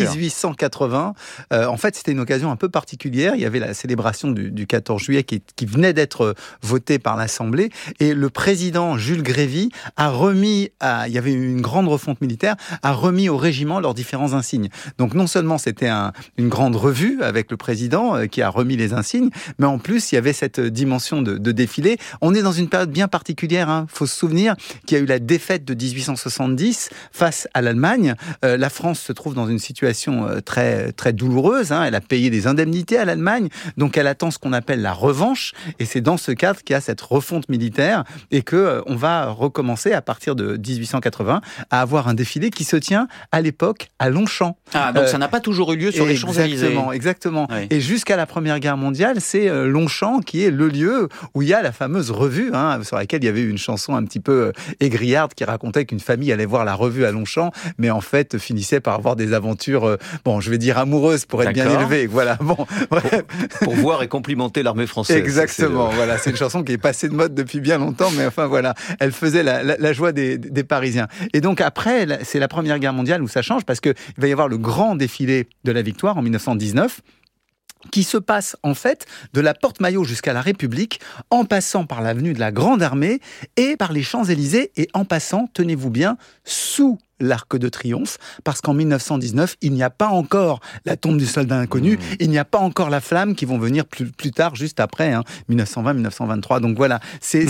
1880. En fait, c'était une occasion un peu particulière. Il y avait la célébration du 14 juillet qui venait d'être votée par l'Assemblée. Et le président Jules Grévy a remis, il y avait une grande refonte militaire, a remis au régiment leurs différents insignes. Donc, non seulement c'était une grande revue avec le président qui a remis les insignes, mais en plus, il y avait cette dimension de défilé. On est dans une période bien particulière. Faut se souvenir qu'il y a eu la défaite de 1870 face à l'Allemagne. La France se trouve dans une situation très, très douloureuse. Elle a payé des indemnités à l'Allemagne, donc elle attend ce qu'on appelle la revanche. Et c'est dans ce cadre qu'il y a cette refonte militaire et qu'on va recommencer à partir de 1880 à avoir un défilé qui se tient à l'époque à Longchamp. Donc ça n'a pas toujours eu lieu sur les Champs-Élysées. Exactement. Oui. Et jusqu'à la Première Guerre mondiale, c'est Longchamp qui est le lieu où il y a la fameuse revue, sur laquelle il y avait une chanson un petit peu aigriarde qui racontait qu'une famille allait voir la revue à Longchamp, mais en fait finissait par avoir des aventures, je vais dire amoureuses pour être bien élevées. Voilà, pour voir et complimenter l'armée française. Exactement, voilà, c'est une chanson qui est passée de mode depuis bien longtemps, mais enfin voilà, elle faisait la joie des Parisiens. Et donc après, c'est la Première Guerre mondiale où ça change, parce qu'il va y avoir le grand défilé de la victoire en 1919. qui se passe en fait de la Porte Maillot jusqu'à la République, en passant par l'avenue de la Grande Armée et par les Champs-Élysées, et en passant, tenez-vous bien, sous l'Arc de Triomphe, parce qu'en 1919, il n'y a pas encore la tombe du soldat inconnu, il n'y a pas encore la flamme qui vont venir plus tard, juste après, 1920-1923. Donc voilà, c'est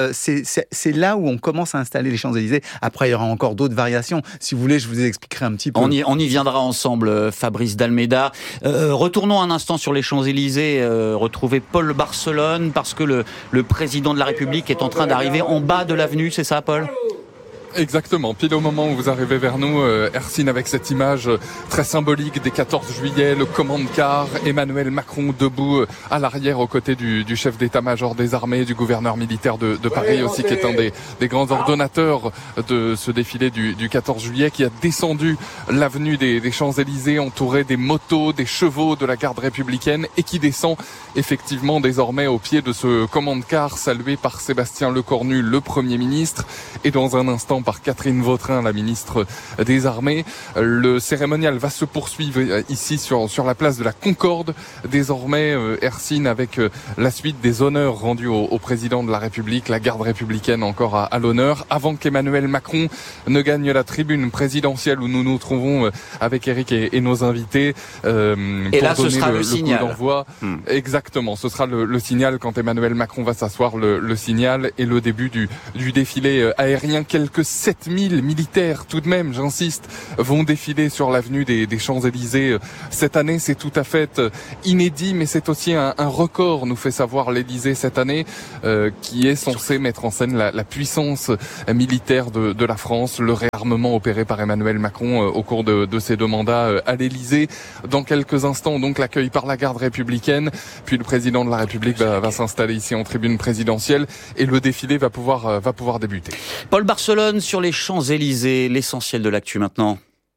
là où on commence à installer les Champs-Élysées. Après, il y aura encore d'autres variations. Si vous voulez, je vous expliquerai un petit peu. On y viendra ensemble, Fabrice d'Almeida. Retournons un instant sur les Champs-Élysées, retrouver Paul Barcelone, parce que le président de la République est en train d'arriver en bas de l'avenue, c'est ça, Paul ? Exactement, pile au moment où vous arrivez vers nous, Hercine, avec cette image très symbolique des 14 juillet, le commande-car, Emmanuel Macron debout à l'arrière aux côtés du chef d'état-major des armées, du gouverneur militaire de Paris aussi, qui est un des grands ordonnateurs de ce défilé du 14 juillet, qui a descendu l'avenue des Champs-Élysées entouré des motos, des chevaux de la garde républicaine, et qui descend effectivement désormais au pied de ce commande-car salué par Sébastien Lecornu, le Premier ministre, et dans un instant par Catherine Vautrin, la ministre des Armées. Le cérémonial va se poursuivre ici sur la place de la Concorde, désormais Hercine, avec la suite des honneurs rendus au président de la République, la garde républicaine encore à l'honneur, avant qu'Emmanuel Macron ne gagne la tribune présidentielle où nous nous trouvons avec Eric et nos invités. Et là, ce sera le signal. Exactement, ce sera le signal quand Emmanuel Macron va s'asseoir, le signal et le début du défilé aérien. Quelques 7000 militaires, tout de même, j'insiste, vont défiler sur l'avenue des Champs-Élysées cette année. C'est tout à fait inédit, mais c'est aussi un record, nous fait savoir l'Élysée cette année, qui est censé mettre en scène la puissance militaire de la France, le réarmement opéré par Emmanuel Macron au cours de ses 2 mandats à l'Élysée. Dans quelques instants, donc, l'accueil par la garde républicaine, puis le président de la République va s'installer ici en tribune présidentielle, et le défilé va pouvoir débuter. Paul Barcelone sur les Champs-Élysées, l'essentiel de l'actu maintenant.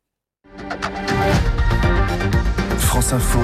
France Info,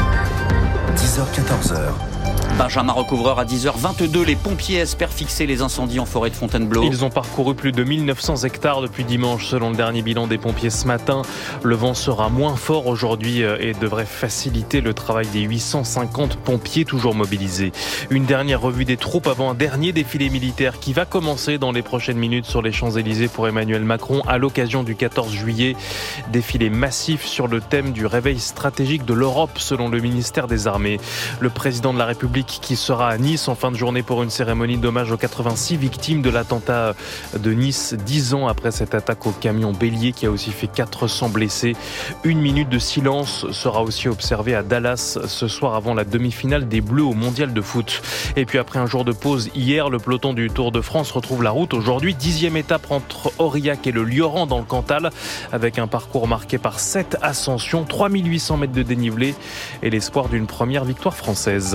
10h-14h. Benjamin Recouvreur à 10h22. Les pompiers espèrent fixer les incendies en forêt de Fontainebleau. Ils ont parcouru plus de 1900 hectares depuis dimanche, selon le dernier bilan des pompiers ce matin. Le vent sera moins fort aujourd'hui et devrait faciliter le travail des 850 pompiers toujours mobilisés. Une dernière revue des troupes avant un dernier défilé militaire qui va commencer dans les prochaines minutes sur les Champs-Élysées pour Emmanuel Macron à l'occasion du 14 juillet. Défilé massif sur le thème du réveil stratégique de l'Europe, selon le ministère des Armées. Le président de la République qui sera à Nice en fin de journée pour une cérémonie d'hommage aux 86 victimes de l'attentat de Nice, 10 ans après cette attaque au camion bélier qui a aussi fait 400 blessés. 1 minute de silence sera aussi observée à Dallas ce soir avant la demi-finale des Bleus au Mondial de foot. Et puis après un jour de pause hier, le peloton du Tour de France retrouve la route aujourd'hui. 10e étape entre Aurillac et le Lioran dans le Cantal, avec un parcours marqué par 7 ascensions, 3800 mètres de dénivelé et l'espoir d'une première victoire française.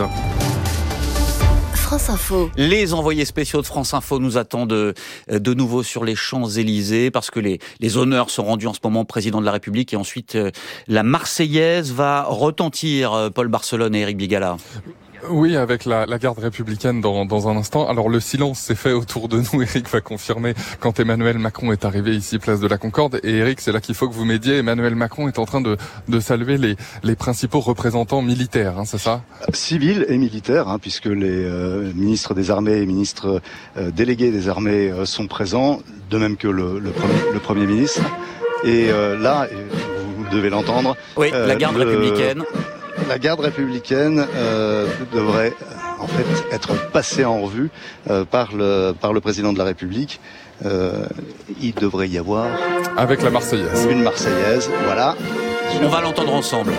France Info. Les envoyés spéciaux de France Info nous attendent de nouveau sur les Champs-Élysées parce que les honneurs sont rendus en ce moment au président de la République et ensuite la Marseillaise va retentir. Paul Barcelone et Éric Bigala. Oui, avec la garde républicaine dans un instant. Alors le silence s'est fait autour de nous. Éric va confirmer quand Emmanuel Macron est arrivé ici, place de la Concorde. Et Éric, c'est là qu'il faut que vous m'aidiez. Emmanuel Macron est en train de saluer les principaux représentants militaires, c'est ça ? Civils et militaires, puisque les ministres des armées et ministres délégués des armées sont présents, de même que le Premier ministre. Et là, vous devez l'entendre. Oui, la garde républicaine. La garde républicaine devrait en fait être passée en revue par le président de la République. Il devrait y avoir avec la Marseillaise. Une Marseillaise, voilà. On va l'entendre ensemble.